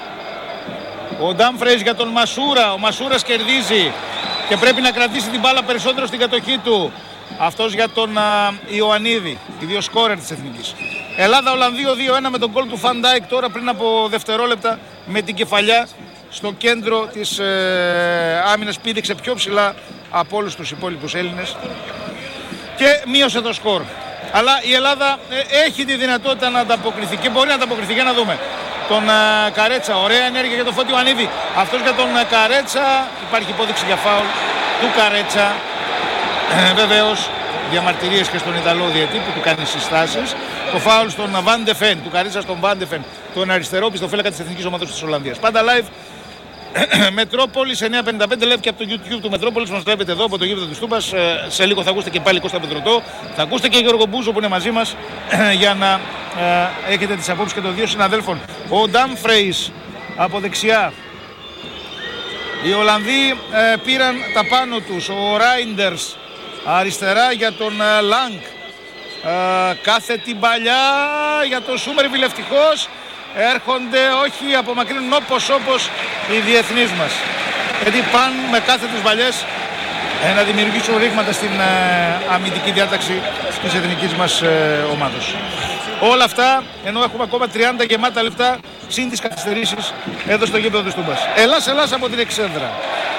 Ο Ντάμφρεϊς για τον Μασούρα. Ο Μασούρας κερδίζει και πρέπει να κρατήσει την μπάλα περισσότερο στην κατοχή του. Αυτός για τον Ιωαννίδη, οι δύο σκόρερ της Εθνικής. Ελλάδα-Ολλανδία 2-1 με τον γκολ του Φαν Ντάικ τώρα πριν από δευτερόλεπτα με την κεφαλιά στο κέντρο της άμυνας, πήδηξε πιο ψηλά από όλους τους υπόλοιπους Έλληνες και μείωσε το σκορ. Αλλά η Ελλάδα έχει τη δυνατότητα να ανταποκριθεί και μπορεί να ανταποκριθεί. Για να δούμε τον Καρέτσα, ωραία ενέργεια για τον Φώτη Ιωαννίδη. Αυτός για τον Καρέτσα, υπάρχει υπόδειξη για φάουλ του Καρέτσα. Βεβαίως διαμαρτυρίες και στον Ιταλό διαιτή που του κάνει συστάσεις. Το φάουλ στον Βαντεφεν, του Καρέτσα στον Βαντεφεν, τον αριστερό πιστοφύλακα της Εθνικής Ομάδας της Ολλανδίας. Πάντα live. Μετρόπολης 9:55 live και από το YouTube του Μετρόπολης. Μας βλέπετε εδώ από το γήπεδο της Τούμπας. Σε λίγο θα ακούσετε και πάλι Κώστα Πετρωτό. Θα ακούσετε και Γιώργο Μπούζο που είναι μαζί μας για να έχετε τις απόψεις και των δύο συναδέλφων. Ο Ντάμφρεϊς από δεξιά. Οι Ολλανδοί πήραν τα πάνω τους. Ο Ράιντερς αριστερά για τον Λάνγκ. Κάθετη παλιά για τον Σούμερβιλ, ευτυχώς. Έρχονται, όχι, απομακρύνουν όπως οι διεθνείς μας. Γιατί πάνε με κάθετες παλιές να δημιουργήσουν ρήγματα στην αμυντική διάταξη της εθνικής μας ομάδος. Όλα αυτά ενώ έχουμε ακόμα 30 γεμάτα λεπτά συν τις καθυστερήσεις εδώ στο γήπεδο της Τούμπας. Ελλάς από την εξέδρα.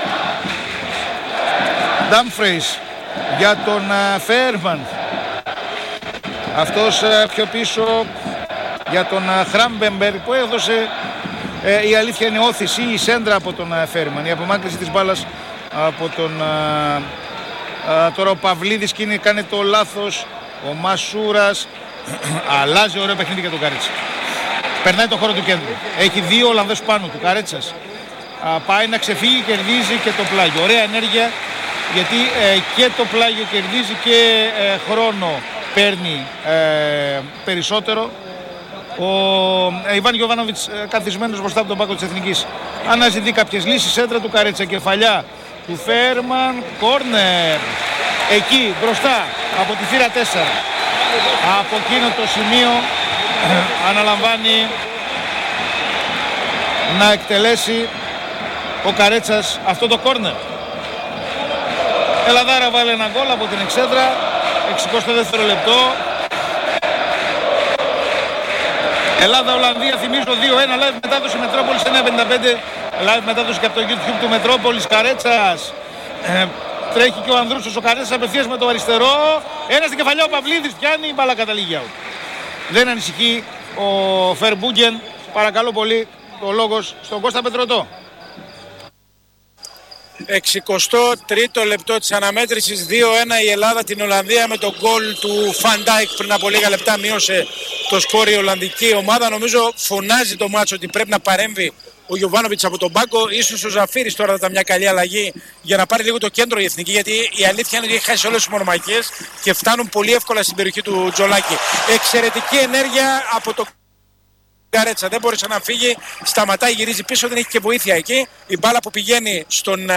Ντάμφρεϊς για τον Φέρμαν. Αυτός πιο πίσω για τον Χράμπεμπερ που έδωσε, η αλήθεια είναι όθηση, η σέντρα από τον Φέρμαν. Η απομάκρυνση της μπάλας από τον τώρα ο Παυλίδης και κάνει το λάθος. Ο Μασούρας αλλάζει ωραίο παιχνίδι για τον Καρέτσα. Περνάει το χώρο του κέντρου. Έχει δύο Ολλανδές πάνω του. Καρέτσας πάει να ξεφύγει, κερδίζει και το πλάγιο. Ωραία ενέργεια γιατί και το πλάγιο κερδίζει και χρόνο παίρνει περισσότερο. Ο Ιβάν Γιοβάνοβιτς καθισμένος μπροστά από τον πάγκο της Εθνικής αναζητεί κάποιες λύσεις. Σέντρα του Καρέτσα, κεφαλιά του Φέρμαν, κόρνερ εκεί μπροστά από τη θύρα 4. Από εκείνο το σημείο αναλαμβάνει να εκτελέσει ο Καρέτσας αυτό το κόρνερ. Ελλαδάρα βάλε ένα γκολ από την εξέδρα, 62ο λεπτό. Ελλάδα-Ολλανδία, θυμίζω 2-1, live μετάδοση Μετρόπολης 9:55, live μετάδοση και από το YouTube του Μετρόπολης. Καρέτσας, τρέχει και ο Ανδρούσος, ο Καρέτσας απευθείας με το αριστερό, ένα στην κεφαλιά, ο Παυλίδης πιάνει, η μπάλα καταλήγει out. Δεν ανησυχεί ο Φερμπούγκεν, παρακαλώ πολύ το λόγος στον Κώστα Πετρωτό. 63ο λεπτό της αναμέτρησης, 2-1 η Ελλάδα την Ολλανδία με τον γκολ του Φαν Ντάικ πριν από λίγα λεπτά μείωσε το σκόρ η Ολλανδική ομάδα. Νομίζω φωνάζει το μάτσο ότι πρέπει να παρέμβει ο Γιοβάνοβιτς από τον πάγκο. Ίσως ο Ζαφύρης τώρα θα ήταν μια καλή αλλαγή για να πάρει λίγο το κέντρο η Εθνική, γιατί η αλήθεια είναι ότι έχει χάσει όλες τις μονομαχίες και φτάνουν πολύ εύκολα στην περιοχή του Τζολάκη. Εξαιρετική ενέργεια από το Καρέτσα, δεν μπόρεσε να φύγει, σταματάει, γυρίζει πίσω, δεν έχει και βοήθεια εκεί. Η μπάλα που πηγαίνει στον